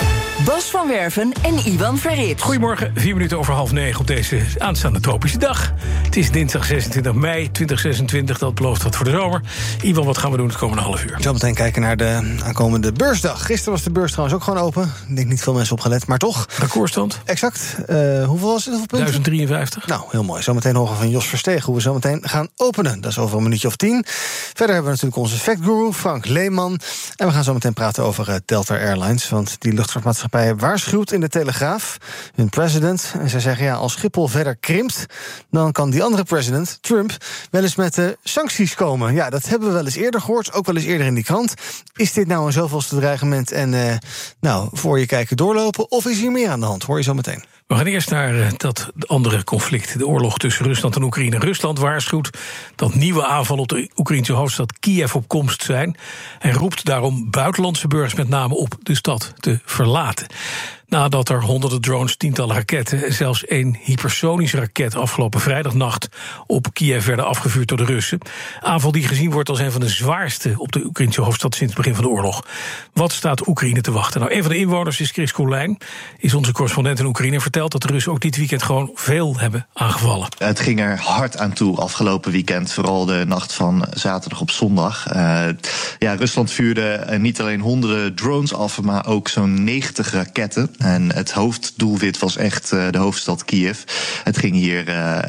Bas van Werven en Iwan Verrips. Goedemorgen, 8:04 op deze aanstaande tropische dag. Het is dinsdag 26 mei 2026, dat belooft wat voor de zomer. Iwan, wat gaan we doen het komende half uur? Zo meteen kijken naar de aankomende beursdag. Gisteren was de beurs trouwens ook gewoon open. Ik denk niet veel mensen opgelet, maar toch. Recordstand? Exact. Hoeveel was het? Hoeveel punten? 1053. Nou, heel mooi. Zometeen horen van Jos Verstegen hoe we zo meteen gaan openen. Dat is over een minuutje of 10. Verder hebben we natuurlijk onze factguru Frank Leeman. En we gaan zo meteen praten over Delta Airlines. Want die luchtvaartmaatschappij waarschuwt in de Telegraaf hun president. En zij zeggen, ja, als Schiphol verder krimpt, dan kan die andere president, Trump, wel eens met sancties komen. Ja, dat hebben we wel eens eerder gehoord, ook wel eens eerder in die krant. Is dit nou een zoveelste dreigement en voor je kijken doorlopen? Of is hier meer aan de hand? Hoor je zo meteen. We gaan eerst naar dat andere conflict, de oorlog tussen Rusland en Oekraïne. Rusland waarschuwt dat nieuwe aanvallen op de Oekraïnse hoofdstad Kiev op komst zijn en roept daarom buitenlandse burgers met name op de stad te verlaten. Nadat er honderden drones, tientallen raketten en zelfs 1 hypersonische raket afgelopen vrijdagnacht op Kiev werden afgevuurd door de Russen. Aanval die gezien wordt als een van de zwaarste op de Oekraïnse hoofdstad sinds het begin van de oorlog. Wat staat Oekraïne te wachten? Nou, een van de inwoners is Chris Colijn, is onze correspondent in Oekraïne, vertelt dat de Russen ook dit weekend gewoon veel hebben aangevallen. Het ging er hard aan toe afgelopen weekend, vooral de nacht van zaterdag op zondag. Rusland vuurde niet alleen honderden drones af, maar ook zo'n 90 raketten. En het hoofddoelwit was echt de hoofdstad Kiev. Het ging hier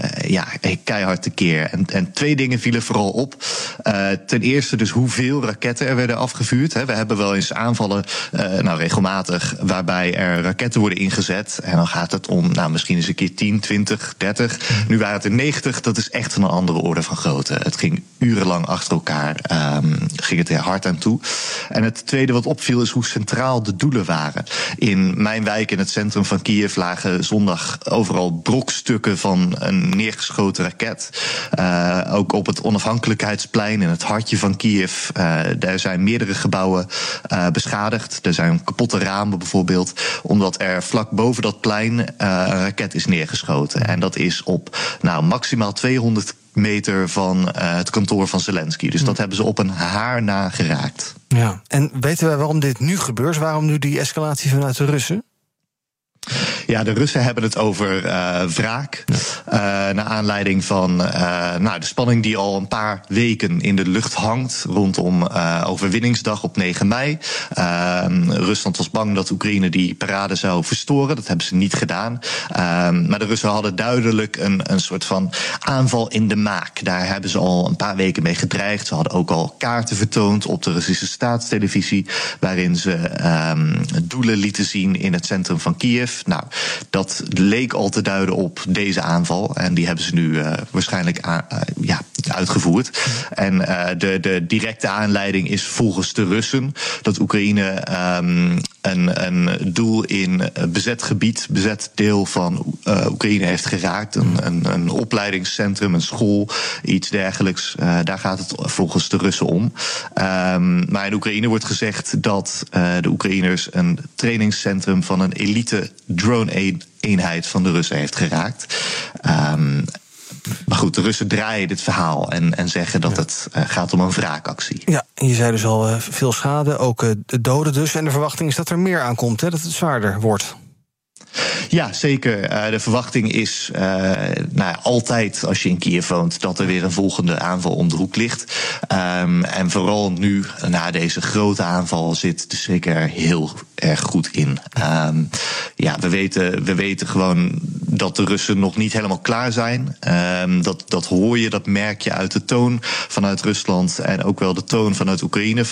keihard tekeer. En 2 dingen vielen vooral op. Ten eerste dus hoeveel raketten er werden afgevuurd. We hebben wel eens aanvallen, regelmatig, waarbij er raketten worden ingezet. En dan gaat het om misschien eens een keer 10, 20, 30. Nu waren het er 90, dat is echt van een andere orde van grootte. Het ging urenlang achter elkaar, ging het er hard aan toe. En het tweede wat opviel is hoe centraal de doelen waren. In mijn wijk in het centrum van Kiev lagen zondag overal brokstukken van een neergeschoten raket. Ook op het Onafhankelijkheidsplein in het hartje van Kiev. Daar zijn meerdere gebouwen beschadigd. Er zijn kapotte ramen bijvoorbeeld, omdat er vlak boven dat plein een raket is neergeschoten. En dat is op maximaal 200 meter van het kantoor van Zelensky. Dus dat hebben ze op een haar na geraakt. Ja. En weten wij waarom dit nu gebeurt? Waarom nu die escalatie vanuit de Russen? Ja, de Russen hebben het over wraak. Naar aanleiding van de spanning die al een paar weken in de lucht hangt rondom overwinningsdag op 9 mei. Rusland was bang dat Oekraïne die parade zou verstoren. Dat hebben ze niet gedaan. Maar de Russen hadden duidelijk een soort van aanval in de maak. Daar hebben ze al een paar weken mee gedreigd. Ze hadden ook al kaarten vertoond op de Russische staatstelevisie, waarin ze doelen lieten zien in het centrum van Kiev. Nou, dat leek al te duiden op deze aanval. En die hebben ze nu waarschijnlijk uitgevoerd. En de directe aanleiding is volgens de Russen dat Oekraïne een doel in bezet gebied, bezet deel van Oekraïne heeft geraakt. Een opleidingscentrum, een school, iets dergelijks. Daar gaat het volgens de Russen om. Maar in Oekraïne wordt gezegd dat de Oekraïners een trainingscentrum van een elite drone-eenheid van de Russen heeft geraakt. Maar goed, de Russen draaien dit verhaal en zeggen dat het gaat om een wraakactie. Ja, en je zei dus al veel schade, ook doden dus. En de verwachting is dat er meer aankomt, dat het zwaarder wordt. Ja, zeker. De verwachting is altijd, als je in Kiev woont, dat er weer een volgende aanval om de hoek ligt. En vooral nu, na deze grote aanval, zit de schrik er heel erg goed in. We weten gewoon dat de Russen nog niet helemaal klaar zijn. Dat hoor je, dat merk je uit de toon vanuit Rusland en ook wel de toon vanuit Oekraïne.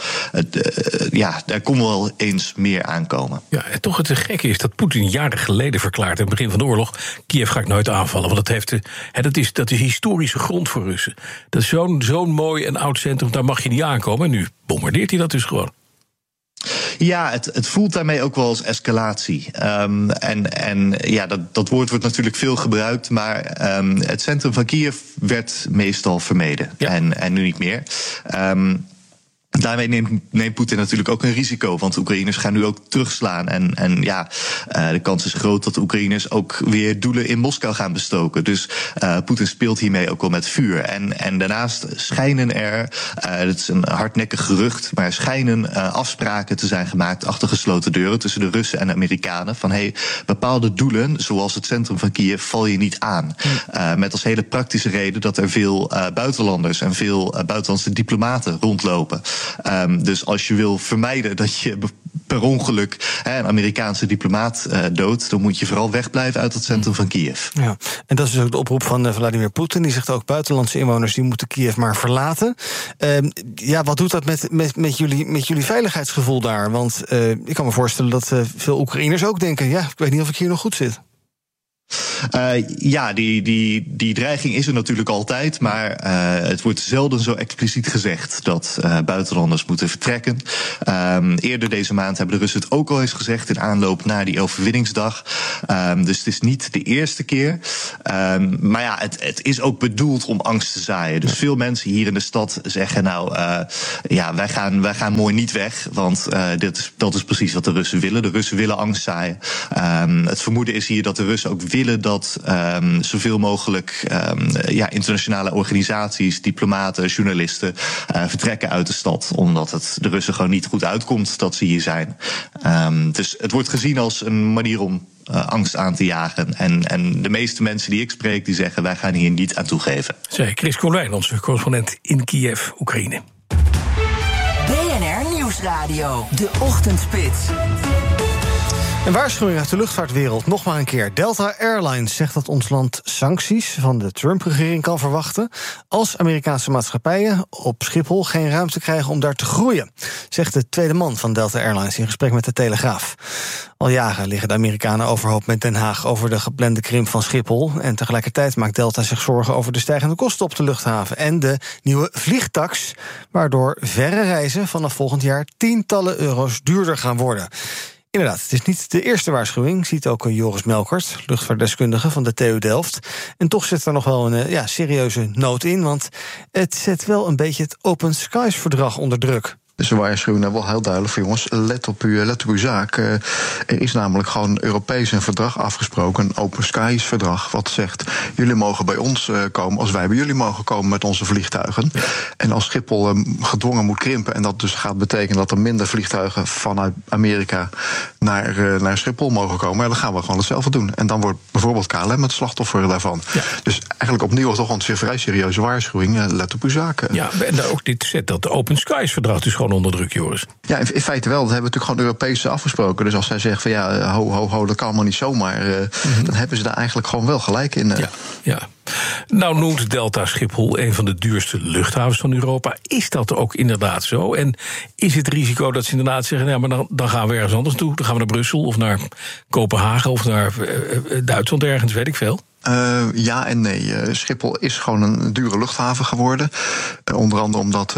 Daar kon wel eens meer aankomen. Ja, en toch het gekke is dat Poetin jaren geleden verklaart aan het begin van de oorlog: Kiev ga ik nooit aanvallen, want dat is historische grond voor Russen. Dat is zo'n mooi en oud centrum, daar mag je niet aankomen. En nu bombardeert hij dat dus gewoon. Ja, het voelt daarmee ook wel als escalatie. Dat woord wordt natuurlijk veel gebruikt, maar het centrum van Kiev werd meestal vermeden. Ja. En nu niet meer. Daarmee neemt Poetin natuurlijk ook een risico. Want de Oekraïners gaan nu ook terugslaan. En de kans is groot dat de Oekraïners ook weer doelen in Moskou gaan bestoken. Dus Poetin speelt hiermee ook wel met vuur. En daarnaast schijnen het is een hardnekkig gerucht, maar er schijnen afspraken te zijn gemaakt achter gesloten deuren tussen de Russen en de Amerikanen. Van bepaalde doelen, zoals het centrum van Kiev, val je niet aan. Met als hele praktische reden dat er veel buitenlanders en veel buitenlandse diplomaten rondlopen. Dus als je wil vermijden dat je per ongeluk een Amerikaanse diplomaat doodt, dan moet je vooral wegblijven uit het centrum van Kiev. Ja, en dat is dus ook de oproep van Vladimir Poetin. Die zegt ook buitenlandse inwoners die moeten Kiev maar verlaten. Wat doet dat met jullie veiligheidsgevoel daar? Want ik kan me voorstellen dat veel Oekraïners ook denken, ik weet niet of ik hier nog goed zit. Die dreiging is er natuurlijk altijd, maar het wordt zelden zo expliciet gezegd dat buitenlanders moeten vertrekken. Eerder deze maand hebben de Russen het ook al eens gezegd in aanloop naar die overwinningsdag. Dus het is niet de eerste keer. Maar het is ook bedoeld om angst te zaaien. Dus veel mensen hier in de stad zeggen wij gaan mooi niet weg, want dat is precies wat de Russen willen. De Russen willen angst zaaien. Het vermoeden is hier dat de Russen ook willen dat zoveel mogelijk internationale organisaties, diplomaten, journalisten vertrekken uit de stad, omdat het de Russen gewoon niet goed uitkomt dat ze hier zijn. Dus het wordt gezien als een manier om angst aan te jagen. En de meeste mensen die ik spreek, die zeggen wij gaan hier niet aan toegeven. Zei Chris Colijn, onze correspondent in Kiev, Oekraïne. BNR Nieuwsradio, de Ochtendspits. Een waarschuwing uit de luchtvaartwereld, nog maar een keer. Delta Airlines zegt dat ons land sancties van de Trump-regering kan verwachten als Amerikaanse maatschappijen op Schiphol geen ruimte krijgen om daar te groeien, zegt de tweede man van Delta Airlines in gesprek met de Telegraaf. Al jaren liggen de Amerikanen overhoop met Den Haag over de geplande krimp van Schiphol. En tegelijkertijd maakt Delta zich zorgen over de stijgende kosten op de luchthaven en de nieuwe vliegtax, waardoor verre reizen vanaf volgend jaar tientallen euro's duurder gaan worden. Inderdaad, het is niet de eerste waarschuwing, ziet ook Joris Melkert, luchtvaartdeskundige van de TU Delft. En toch zit er nog wel een serieuze noot in, want het zet wel een beetje het Open Skies-verdrag onder druk. Dus de waarschuwing wel heel duidelijk voor jongens, let op uw zaak. Er is namelijk gewoon Europees een verdrag afgesproken, een Open Skies verdrag, wat zegt, jullie mogen bij ons komen als wij bij jullie mogen komen met onze vliegtuigen. Ja. En als Schiphol gedwongen moet krimpen, en dat dus gaat betekenen dat er minder vliegtuigen vanuit Amerika naar Schiphol mogen komen, dan gaan we gewoon hetzelfde doen. En dan wordt bijvoorbeeld KLM het slachtoffer daarvan. Ja. Dus eigenlijk opnieuw toch een vrij serieuze waarschuwing, let op uw zaak. Ja, en ook dit zet dat Open Skies verdrag dus gewoon onder druk, Joris. Ja, in feite wel. Dat hebben we natuurlijk gewoon Europees afgesproken. Dus als zij zegt van ho, dat kan allemaal niet zomaar, dan hebben ze daar eigenlijk gewoon wel gelijk in. Ja. Nou noemt Delta Schiphol een van de duurste luchthavens van Europa. Is dat ook inderdaad zo? En is het risico dat ze inderdaad zeggen, maar dan gaan we ergens anders toe. Dan gaan we naar Brussel of naar Kopenhagen of naar Duitsland ergens, weet ik veel. Ja en nee. Schiphol is gewoon een dure luchthaven geworden. Onder andere omdat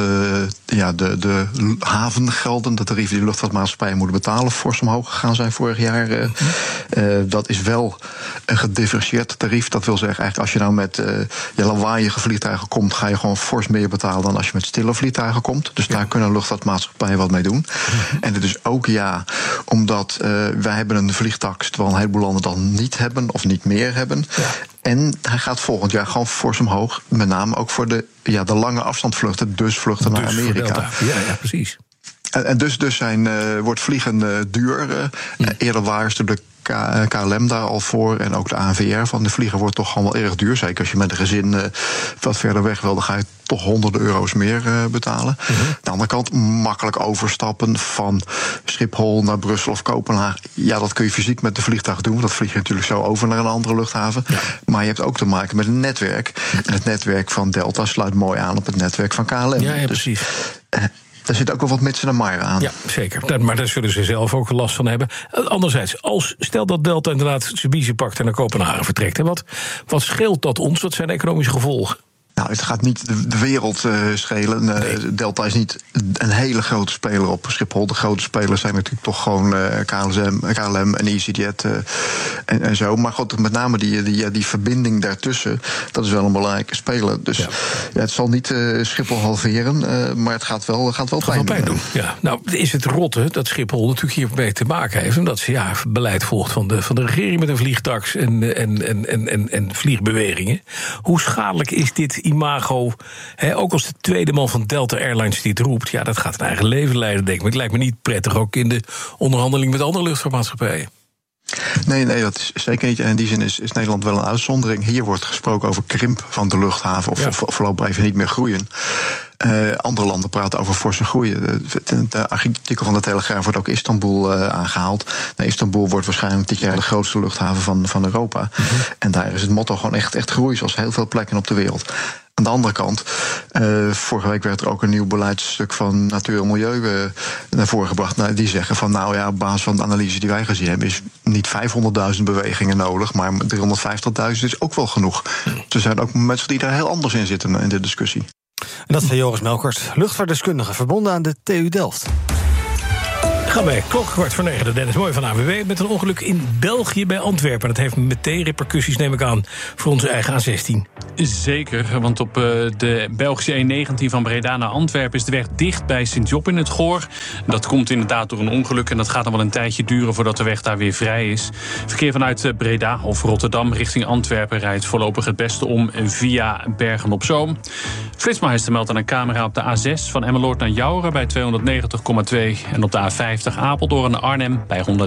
de havengelden, de tarieven die de luchtvaartmaatschappijen moeten betalen, fors omhoog gegaan zijn vorig jaar. Dat is wel een gedifferentieerd tarief. Dat wil zeggen, eigenlijk als je nou met lawaaiige vliegtuigen komt, ga je gewoon fors meer betalen dan als je met stille vliegtuigen komt. Dus daar kunnen luchtvaartmaatschappijen wat mee doen. En het is ook omdat wij hebben een vliegtax, terwijl een heleboel landen dan niet hebben of niet meer hebben. Ja. En hij gaat volgend jaar gewoon fors omhoog. Met name ook voor de lange afstandsvluchten, dus vluchten naar Amerika. Ja, precies. En dus wordt vliegen duur. Eerder waren ze de KLM daar al voor en ook de ANVR van de vliegen wordt toch gewoon wel erg duur. Zeker als je met een gezin wat verder weg wil, dan ga je toch honderden euro's meer betalen. Aan de andere kant makkelijk overstappen van Schiphol naar Brussel of Kopenhagen. Ja, dat kun je fysiek met de vliegtuig doen. Dat vlieg je natuurlijk zo over naar een andere luchthaven. Ja. Maar je hebt ook te maken met een netwerk. En het netwerk van Delta sluit mooi aan op het netwerk van KLM. Ja, precies. Daar zit ook wel wat mitsen en maren aan. Ja, zeker. Maar daar zullen ze zelf ook last van hebben. Anderzijds, stel dat Delta inderdaad zijn biezen pakt en naar Kopenhagen vertrekt. Wat scheelt dat ons? Wat zijn de economische gevolgen? het gaat niet de wereld schelen. Delta is niet een hele grote speler op Schiphol. De grote spelers zijn natuurlijk toch gewoon KLM en EasyJet en zo. Maar goed, met name die verbinding daartussen, dat is wel een belangrijke speler. Dus het zal niet Schiphol halveren, maar het gaat wel pijn doen. Ja. Nou, is het rotte dat Schiphol natuurlijk hiermee te maken heeft, omdat ze beleid volgt van de regering met een vliegtax en vliegbewegingen. Hoe schadelijk is dit imago? Ook als de tweede man van Delta Airlines dit roept, dat gaat een eigen leven leiden, denk ik. Maar het lijkt me niet prettig, ook in de onderhandeling met andere luchtvaartmaatschappijen. Nee, dat is zeker niet. En in die zin is Nederland wel een uitzondering. Hier wordt gesproken over krimp van de luchthaven, of voorlopig even niet meer groeien. Andere landen praten over forse groei. De artikel van de Telegraaf wordt ook Istanbul aangehaald. Istanbul wordt waarschijnlijk dit jaar de grootste luchthaven van Europa. Mm-hmm. En daar is het motto gewoon echt groei, zoals heel veel plekken op de wereld. Aan de andere kant, vorige week werd er ook een nieuw beleidsstuk van Natuur en Milieu naar voren gebracht. Die zeggen van op basis van de analyse die wij gezien hebben, is niet 500.000 bewegingen nodig, maar 350.000 is ook wel genoeg. Er zijn ook mensen die daar heel anders in zitten in de discussie. En dat zei Joris Melkert, luchtvaartdeskundige verbonden aan de TU Delft. Gaan wij, klok 8:45, de Dennis Mooi van AWB... met een ongeluk in België bij Antwerpen. Dat heeft meteen repercussies, neem ik aan, voor onze eigen A16. Zeker, want op de Belgische E19 van Breda naar Antwerpen is de weg dicht bij Sint-Job in het Goor. Dat komt inderdaad door een ongeluk en dat gaat dan wel een tijdje duren voordat de weg daar weer vrij is. Verkeer vanuit Breda of Rotterdam richting Antwerpen rijdt voorlopig het beste om via Bergen-op-Zoom. Flitsmeister meldt aan een camera op de A6 van Emmeloord naar Jouren bij 290,2 en op de A50 Apeldoorn naar Arnhem bij 196,9.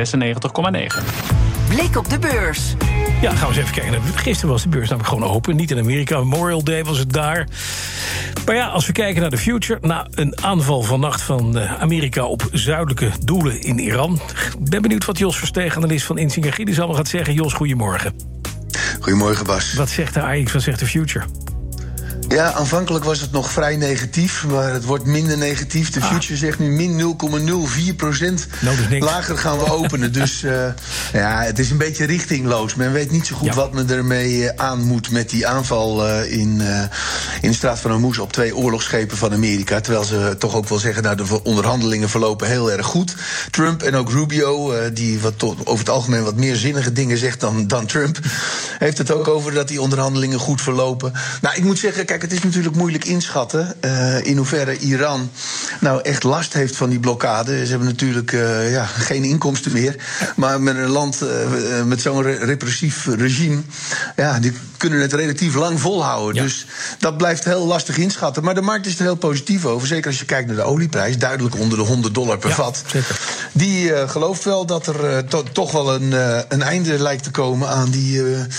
Blik op de beurs. Ja, gaan we eens even kijken. Gisteren was de beurs namelijk gewoon open. Niet in Amerika. Memorial Day was het daar. Maar als we kijken naar de future, na een aanval vannacht van Amerika op zuidelijke doelen in Iran. Ik ben benieuwd wat Jos Versteeg, analist van Insinger Gillis, allemaal gaat zeggen. Jos, goedemorgen. Goedemorgen, Bas. Wat zegt de AX, wat zegt de future? Ja, aanvankelijk was het nog vrij negatief, maar het wordt minder negatief. De future zegt nu min 0,04%. Lager gaan we openen. Dus het is een beetje richtingloos. Men weet niet zo goed wat men ermee aan moet met die aanval in de straat van Hormuz op 2 oorlogsschepen van Amerika. Terwijl ze toch ook wel zeggen, de onderhandelingen verlopen heel erg goed. Trump en ook Rubio, die over het algemeen wat meer zinnige dingen zegt dan Trump, heeft het ook over dat die onderhandelingen goed verlopen. Nou, ik moet zeggen, kijk, het is natuurlijk moeilijk inschatten in hoeverre Iran nou echt last heeft van die blokkade. Ze hebben natuurlijk geen inkomsten meer. Maar met een land met zo'n repressief regime, die kunnen het relatief lang volhouden. Ja. Dus dat blijft heel lastig inschatten. Maar de markt is er heel positief over. Zeker als je kijkt naar de olieprijs, duidelijk onder de $100 per vat. Zeker. Die gelooft wel dat er toch wel een einde lijkt te komen aan die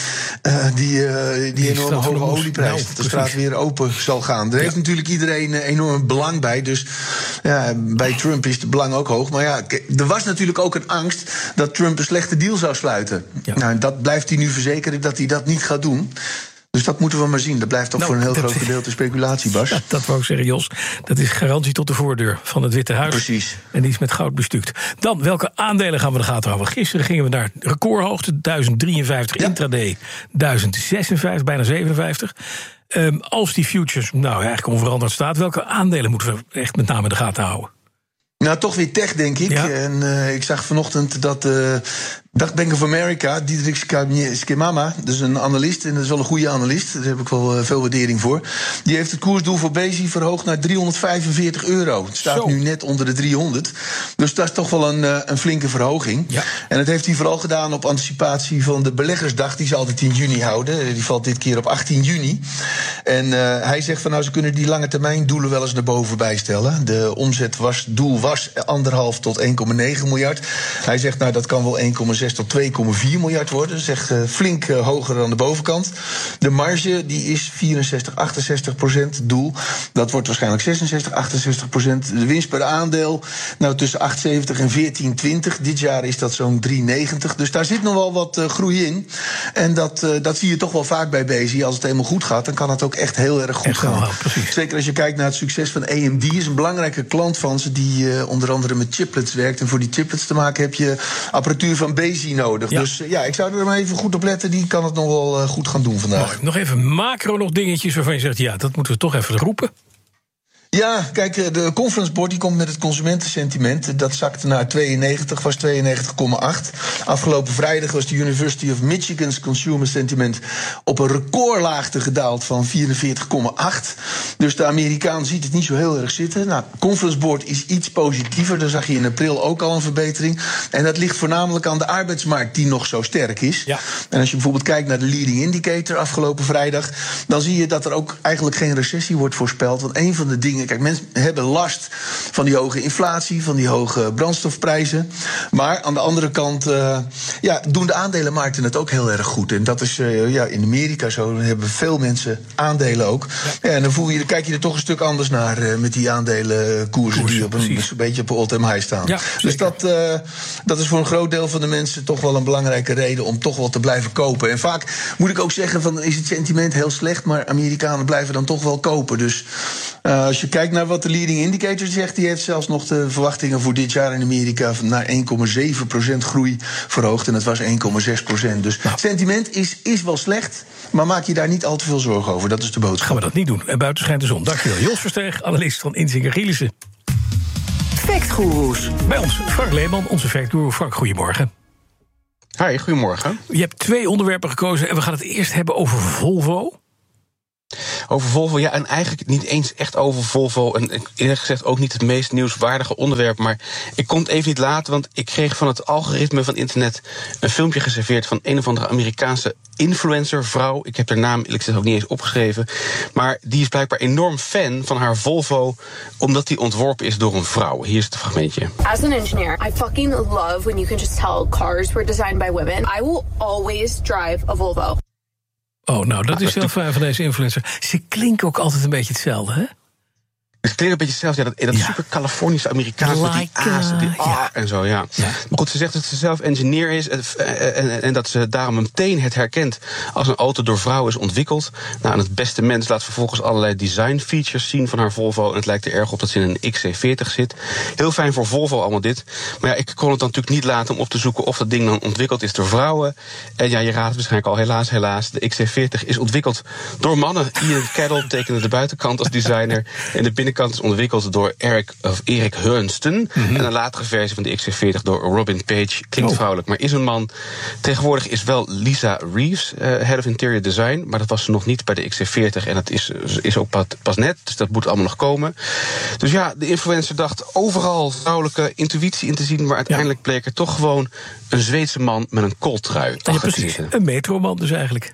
enorme hoge olieprijs. Dat de straat weer open zal gaan. Daar heeft natuurlijk iedereen enorm belang bij. Dus bij Trump is het belang ook hoog. Maar er was natuurlijk ook een angst dat Trump een slechte deal zou sluiten. Ja. Nou, dat blijft hij nu verzekeren dat hij dat niet gaat doen. Dus dat moeten we maar zien. Dat blijft ook voor een heel groot gedeelte speculatie, Bas. Ja, dat wou ik zeggen, Jos. Dat is garantie tot de voordeur van het Witte Huis. Precies. En die is met goud bestuukt. Dan, welke aandelen gaan we in de gaten houden? Gisteren gingen we naar recordhoogte, 1053, intraday 1056, bijna 57. Als die futures eigenlijk onveranderd staat, welke aandelen moeten we echt met name in de gaten houden? Nou, toch weer tech, denk ik. Ja. En ik zag vanochtend dat Bank of America, Diederik Schemama, dat is een analist, en dat is wel een goede analist, daar heb ik wel veel waardering voor. Die heeft het koersdoel voor Besi verhoogd naar €345. Het staat nu net onder de 300. Dus dat is toch wel een flinke verhoging. Ja. En dat heeft hij vooral gedaan op anticipatie van de beleggersdag, die ze altijd in juni houden. Die valt dit keer op 18 juni. En hij zegt van ze kunnen die lange termijn doelen wel eens naar boven bijstellen. De omzetdoel was 1,5 tot 1,9 miljard. Hij zegt dat kan wel 1,6 tot 2,4 miljard worden. Zeg flink hoger dan de bovenkant. De marge die is 64-68% doel. Dat wordt waarschijnlijk 66-68%. De winst per aandeel tussen 8,70 en 14,20. Dit jaar is dat zo'n 3,90. Dus daar zit nog wel wat groei in. En dat zie je toch wel vaak bij Besi. Als het helemaal goed gaat, dan kan het ook echt heel erg goed gaan. Zeker als je kijkt naar het succes van AMD. Is een belangrijke klant van ze die onder andere met chiplets werkt. En voor die chiplets te maken heb je apparatuur van Besi crazy nodig. Ja. Dus ik zou er maar even goed op letten. Die kan het nog wel goed gaan doen vandaag. Mooi. Nog even macro nog dingetjes waarvan je zegt... ja, dat moeten we toch even roepen. Ja, kijk, de Conference Board die komt met het consumentensentiment. Dat zakte naar 92, was 92,8. Afgelopen vrijdag was de University of Michigan's Consumer Sentiment op een recordlaagte gedaald van 44,8. Dus de Amerikaan ziet het niet zo heel erg zitten. Nou, Conference Board is iets positiever. Daar zag je in april ook al een verbetering. En dat ligt voornamelijk aan de arbeidsmarkt die nog zo sterk is. Ja. En als je bijvoorbeeld kijkt naar de leading indicator afgelopen vrijdag, dan zie je dat er ook eigenlijk geen recessie wordt voorspeld. Want een van de dingen... Kijk, mensen hebben last van die hoge inflatie, van die hoge brandstofprijzen. Maar aan de andere kant doen de aandelenmarkten het ook heel erg goed. En dat is in Amerika zo. Dan hebben veel mensen aandelen ook. Ja, en dan kijk je er toch een stuk anders naar met die aandelenkoersen die op een beetje op een all-time high staan. Ja, dus dat is voor een groot deel van de mensen toch wel een belangrijke reden om toch wel te blijven kopen. En vaak moet ik ook zeggen, van is het sentiment heel slecht, maar Amerikanen blijven dan toch wel kopen. Dus als je kijkt naar wat de leading indicator zegt, die heeft zelfs nog de verwachtingen voor dit jaar in Amerika naar 1,7% groei verhoogd. En dat was 1,6%. Dus sentiment is wel slecht, maar maak je daar niet al te veel zorgen over. Dat is de boodschap. Gaan we dat niet doen. En buiten schijnt de zon. Dankjewel. Jos Versteeg, analist van Insinger Gielissen. Factgoeroes. Bij ons Frank Leeman, onze factgoeroe. Frank, goedemorgen. Hi, goedemorgen. Je hebt 2 onderwerpen gekozen en we gaan het eerst hebben over Volvo. Over Volvo, ja, en eigenlijk niet eens echt over Volvo. En eerlijk gezegd ook niet het meest nieuwswaardige onderwerp. Maar ik kon het even niet laten, want ik kreeg van het algoritme van internet een filmpje geserveerd van een of andere Amerikaanse influencervrouw. Ik heb haar naam eerlijk gezegd ook niet eens opgeschreven. Maar die is blijkbaar enorm fan van haar Volvo, omdat die ontworpen is door een vrouw. Hier is het fragmentje. As an engineer, I fucking love when you can just tell cars were designed by women. I will always drive a Volvo. Oh, nou, dat is heel fijn van deze influencer. Ze klinken ook altijd een beetje hetzelfde, hè? Het klinkt een beetje hetzelfde. Ja, dat super Californische Amerikaanse met die A's, die A en zo, ja. Maar goed, ze zegt dat ze zelf engineer is en dat ze daarom meteen het herkent als een auto door vrouwen is ontwikkeld. Nou, en het beste mens laat vervolgens allerlei design features zien van haar Volvo. En het lijkt er erg op dat ze in een XC40 zit. Heel fijn voor Volvo allemaal dit. Maar ja, ik kon het dan natuurlijk niet laten om op te zoeken of dat ding dan ontwikkeld is door vrouwen. En ja, je raadt het waarschijnlijk al, helaas. De XC40 is ontwikkeld door mannen. Ian Cadell tekende de buitenkant als designer en de binnenkant is ontwikkeld door Erik Hunston. En een latere versie van de XC40 door Robin Page. Klinkt vrouwelijk, maar is een man. Tegenwoordig is wel Lisa Reeves Head of Interior Design, maar dat was ze nog niet bij de XC40 en dat is ook pas net, dus dat moet allemaal nog komen. Dus ja, de influencer dacht overal vrouwelijke intuïtie in te zien, maar uiteindelijk bleek er toch gewoon een Zweedse man met een kooltrui. Ja, precies. Een metroman dus eigenlijk.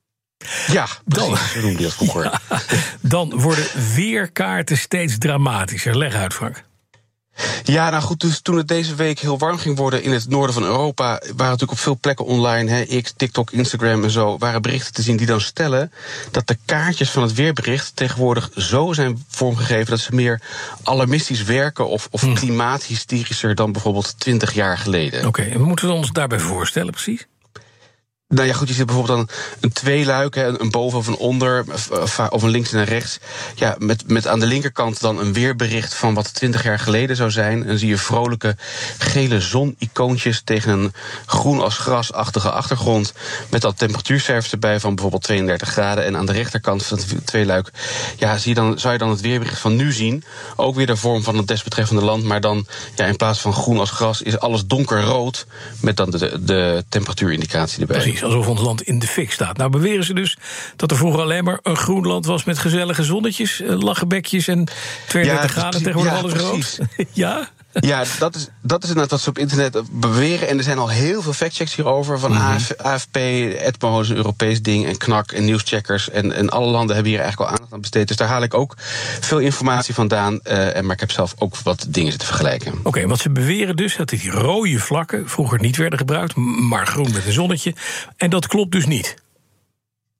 Ja, precies. Zo noemde je dat vroeger. Ja, dan worden weerkaarten steeds dramatischer. Leg uit, Frank. Ja, nou goed, dus toen het deze week heel warm ging worden in het noorden van Europa, waren natuurlijk op veel plekken online, X, TikTok, Instagram en zo, waren berichten te zien die dan stellen dat de kaartjes van het weerbericht tegenwoordig zo zijn vormgegeven dat ze meer alarmistisch werken of klimaathysterischer dan bijvoorbeeld 20 jaar geleden. Oké, en we moeten ons daarbij voorstellen precies? Nou ja, goed, je ziet bijvoorbeeld dan een tweeluik, een boven of een onder, of een links en een rechts. Ja, met aan de linkerkant dan een weerbericht van wat 20 jaar geleden zou zijn. En dan zie je vrolijke gele zonicoontjes tegen een groen als grasachtige achtergrond. Met dat temperatuurcijfers erbij van bijvoorbeeld 32 graden. En aan de rechterkant van het tweeluik zou je dan het weerbericht van nu zien. Ook weer de vorm van het desbetreffende land. Maar dan in plaats van groen als gras is alles donkerrood. Met dan de temperatuurindicatie erbij. Precies. Alsof ons land in de fik staat. Nou beweren ze dus dat er vroeger alleen maar een groen land was met gezellige zonnetjes, lachenbekjes en 32 graden. Tegenwoordig alles rood. Ja? Ja, dat is inderdaad wat ze op internet beweren. En er zijn al heel veel factchecks hierover. Van AFP, Edmo is een Europees ding. En KNAK en nieuwscheckers. En alle landen hebben hier eigenlijk al aandacht aan besteed. Dus daar haal ik ook veel informatie vandaan. Maar ik heb zelf ook wat dingen zitten vergelijken. Oké, want ze beweren dus dat die rode vlakken vroeger niet werden gebruikt. Maar groen met een zonnetje. En dat klopt dus niet.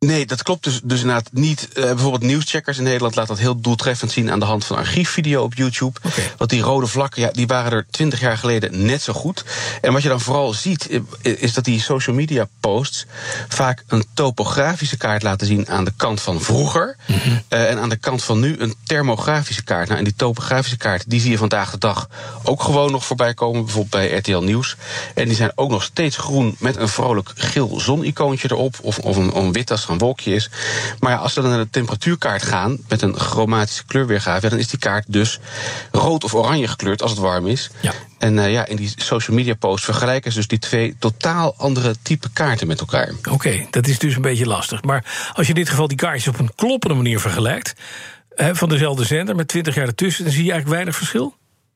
Nee, dat klopt dus inderdaad niet. Bijvoorbeeld Nieuwscheckers in Nederland laat dat heel doeltreffend zien aan de hand van archiefvideo op YouTube. Want die rode vlakken, die waren er 20 jaar geleden net zo goed. En wat je dan vooral ziet, is dat die social media posts vaak een topografische kaart laten zien aan de kant van vroeger. En aan de kant van nu een thermografische kaart. Nou, en die topografische kaart, die zie je vandaag de dag ook gewoon nog voorbij komen. Bijvoorbeeld bij RTL Nieuws. En die zijn ook nog steeds groen met een vrolijk geel zonicoontje erop. Of een wit als een wolkje is. Maar ja, als we dan naar de temperatuurkaart gaan met een chromatische kleurweergave, dan is die kaart dus rood of oranje gekleurd als het warm is. Ja. En in die social media posts vergelijken ze dus die twee totaal andere type kaarten met elkaar. Oké, dat is dus een beetje lastig. Maar als je in dit geval die kaartjes op een kloppende manier vergelijkt, van dezelfde zender met 20 jaar ertussen, dan zie je eigenlijk weinig verschil?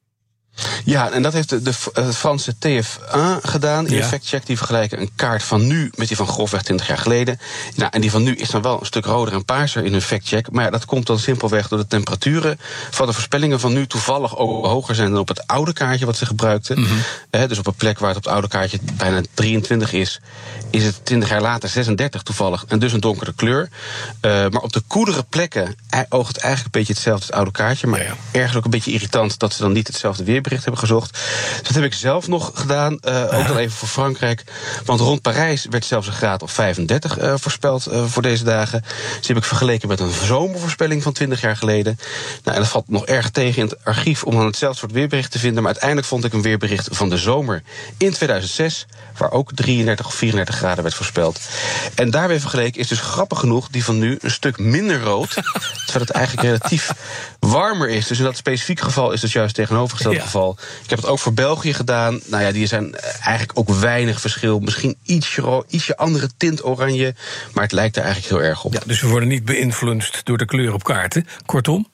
Ja, en dat heeft de Franse TF1 gedaan. In de factcheck, die vergelijken een kaart van nu met die van grofweg 20 jaar geleden. Nou, en die van nu is dan wel een stuk roder en paarser in hun factcheck. Maar ja, dat komt dan simpelweg door de temperaturen van de voorspellingen van nu toevallig ook hoger zijn dan op het oude kaartje wat ze gebruikten. Dus op een plek waar het op het oude kaartje bijna 23 is het 20 jaar later 36 toevallig. En dus een donkere kleur. Maar op de koelere plekken oogt het eigenlijk een beetje hetzelfde als het oude kaartje. Maar ergens ook een beetje irritant dat ze dan niet hetzelfde weerbericht hebben gezocht. Dus dat heb ik zelf nog gedaan. Ook dan even voor Frankrijk. Want rond Parijs werd zelfs een graad of 35 voorspeld voor deze dagen. Dus die heb ik vergeleken met een zomervoorspelling van 20 jaar geleden. Nou, en dat valt nog erg tegen in het archief om dan hetzelfde soort weerbericht te vinden. Maar uiteindelijk vond ik een weerbericht van de zomer in 2006... waar ook 33 of 34 graden werd voorspeld. En daarbij vergeleken is dus grappig genoeg die van nu een stuk minder rood. Terwijl het eigenlijk relatief warmer is. Dus in dat specifieke geval is het juist tegenovergestelde geval. Ik heb het ook voor België gedaan. Nou ja, die zijn eigenlijk ook weinig verschil. Misschien ietsje andere tint oranje. Maar het lijkt er eigenlijk heel erg op. Ja, dus we worden niet beïnvloed door de kleur op kaarten. Kortom?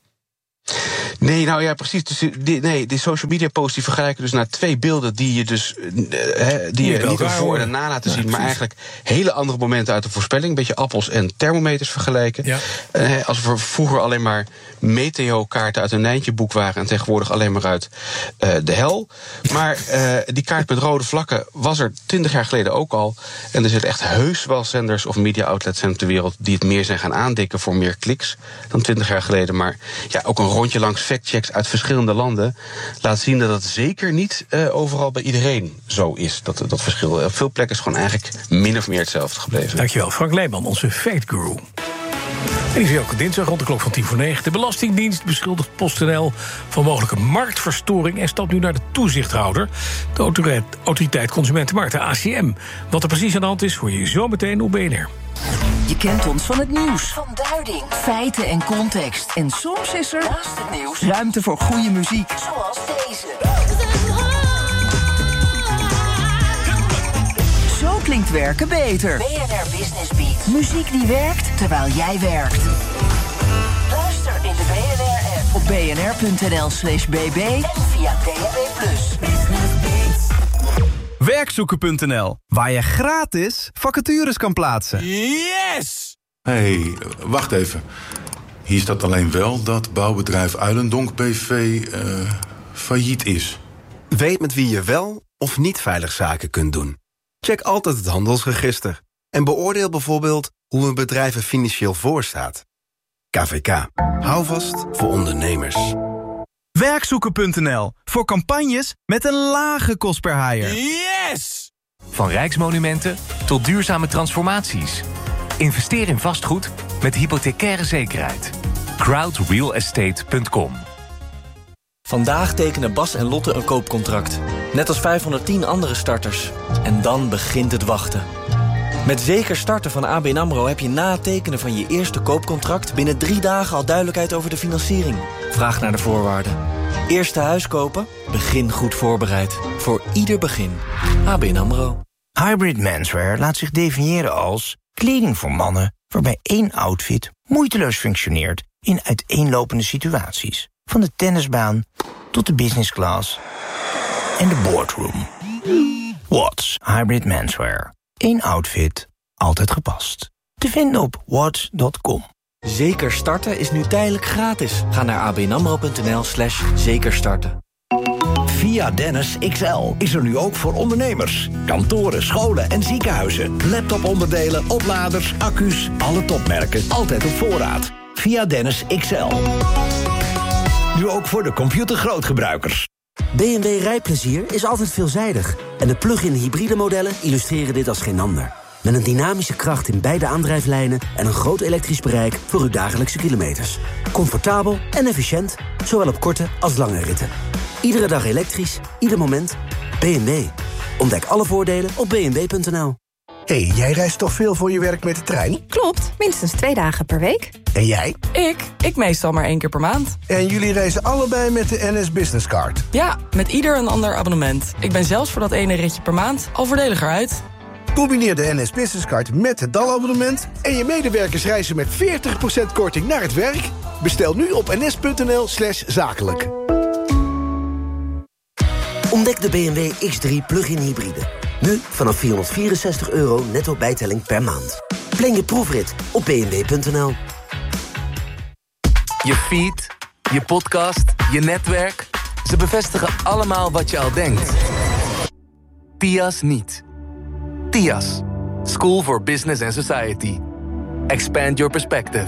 Nee, nou ja, precies. Dus die social media posts die vergelijken dus naar twee beelden die je dus die je niet ervoor en daarna laten zien, maar eigenlijk hele andere momenten uit de voorspelling. Een beetje appels en thermometers vergelijken. Ja. Als we vroeger alleen maar meteo-kaarten uit een Nijntje-boek waren en tegenwoordig alleen maar uit de hel. Maar die kaart met rode vlakken was er 20 jaar geleden ook al. En er zitten echt heus wel zenders of media-outlets zijn op de wereld die het meer zijn gaan aandikken voor meer kliks dan 20 jaar geleden. Maar ja, ook een rondje langs factchecks uit verschillende landen laat zien dat het zeker niet overal bij iedereen zo is. Dat verschil op veel plekken is gewoon eigenlijk min of meer hetzelfde gebleven. Dankjewel, Frank Leeman, onze Fact Guru. En die is elke dinsdag rond de klok van 8:50. De Belastingdienst beschuldigt PostNL van mogelijke marktverstoring en stapt nu naar de toezichthouder, de Autoriteit Consumentenmarkt, de ACM. Wat er precies aan de hand is, hoor je zo meteen op BNR. Je kent ons van het nieuws, van duiding, feiten en context. En soms is er, naast het nieuws, ruimte voor goede muziek. Zoals deze. Zo klinkt werken beter. BNR Business Beat. Muziek die werkt terwijl jij werkt. Luister in de BNR-app op bnr.nl/bb en via DAB+. Werkzoeken.nl, waar je gratis vacatures kan plaatsen. Yes! Hey, wacht even. Hier staat alleen wel dat bouwbedrijf Uilendonk BV failliet is. Weet met wie je wel of niet veilig zaken kunt doen. Check altijd het handelsregister. En beoordeel bijvoorbeeld hoe een bedrijf er financieel voor staat. KVK. Hou vast voor ondernemers. Werkzoeken.nl, voor campagnes met een lage kost per hire. Yes! Van rijksmonumenten tot duurzame transformaties. Investeer in vastgoed met hypothecaire zekerheid. crowdrealestate.com. Vandaag tekenen Bas en Lotte een koopcontract. Net als 510 andere starters. En dan begint het wachten. Met Zeker Starten van ABN AMRO heb je na het tekenen van je eerste koopcontract binnen 3 dagen al duidelijkheid over de financiering. Vraag naar de voorwaarden. Eerste huis kopen? Begin goed voorbereid. Voor ieder begin. ABN AMRO. Hybrid Menswear laat zich definiëren als kleding voor mannen waarbij 1 outfit moeiteloos functioneert in uiteenlopende situaties. Van de tennisbaan tot de business class en de boardroom. Watts Hybrid Menswear. 1 outfit, altijd gepast. Te vinden op watts.com. Zeker Starten is nu tijdelijk gratis. Ga naar abnamro.nl/zekerstarten. Via Dennis XL is er nu ook voor ondernemers. Kantoren, scholen en ziekenhuizen. Laptoponderdelen, opladers, accu's, alle topmerken. Altijd op voorraad. Via Dennis XL. Nu ook voor de computergrootgebruikers. BMW rijplezier is altijd veelzijdig. En de plug-in hybride modellen illustreren dit als geen ander. Met een dynamische kracht in beide aandrijflijnen en een groot elektrisch bereik voor uw dagelijkse kilometers. Comfortabel en efficiënt, zowel op korte als lange ritten. Iedere dag elektrisch, ieder moment. BMW. Ontdek alle voordelen op bmw.nl. Hey, jij reist toch veel voor je werk met de trein? Klopt, minstens 2 dagen per week. En jij? Ik meestal maar 1 keer per maand. En jullie reizen allebei met de NS Business Card? Ja, met ieder een ander abonnement. Ik ben zelfs voor dat ene ritje per maand al voordeliger uit. Combineer de NS Business Card met het DAL-abonnement... en je medewerkers reizen met 40% korting naar het werk. Bestel nu op ns.nl/zakelijk. Ontdek de BMW X3 plug-in hybride. Nu vanaf €464 netto bijtelling per maand. Plan je proefrit op bmw.nl. Je feed, je podcast, je netwerk. Ze bevestigen allemaal wat je al denkt. TIAS niet. TIAS. School for Business and Society. Expand your perspective.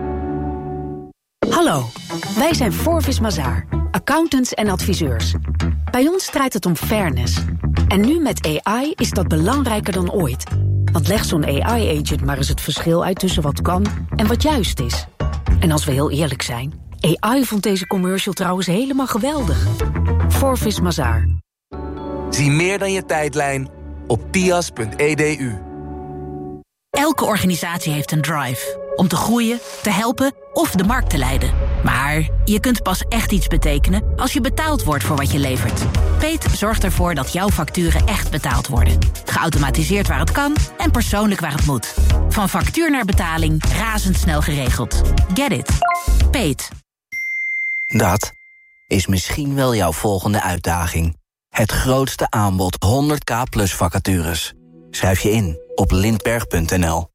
Hallo, wij zijn Forvis Mazars, accountants en adviseurs. Bij ons draait het om fairness. En nu met AI is dat belangrijker dan ooit. Want leg zo'n AI-agent maar eens het verschil uit tussen wat kan en wat juist is. En als we heel eerlijk zijn, AI vond deze commercial trouwens helemaal geweldig. Forvis Mazars. Zie meer dan je tijdlijn op tias.edu. Elke organisatie heeft een drive. Om te groeien, te helpen of de markt te leiden. Maar je kunt pas echt iets betekenen als je betaald wordt voor wat je levert. Peet zorgt ervoor dat jouw facturen echt betaald worden. Geautomatiseerd waar het kan en persoonlijk waar het moet. Van factuur naar betaling razendsnel geregeld. Get it? Peet. Dat is misschien wel jouw volgende uitdaging. Het grootste aanbod 100k plus vacatures. Schrijf je in op lindberg.nl.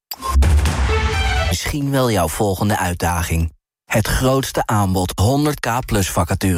Misschien wel jouw volgende uitdaging. Het grootste aanbod 100k plus vacatures.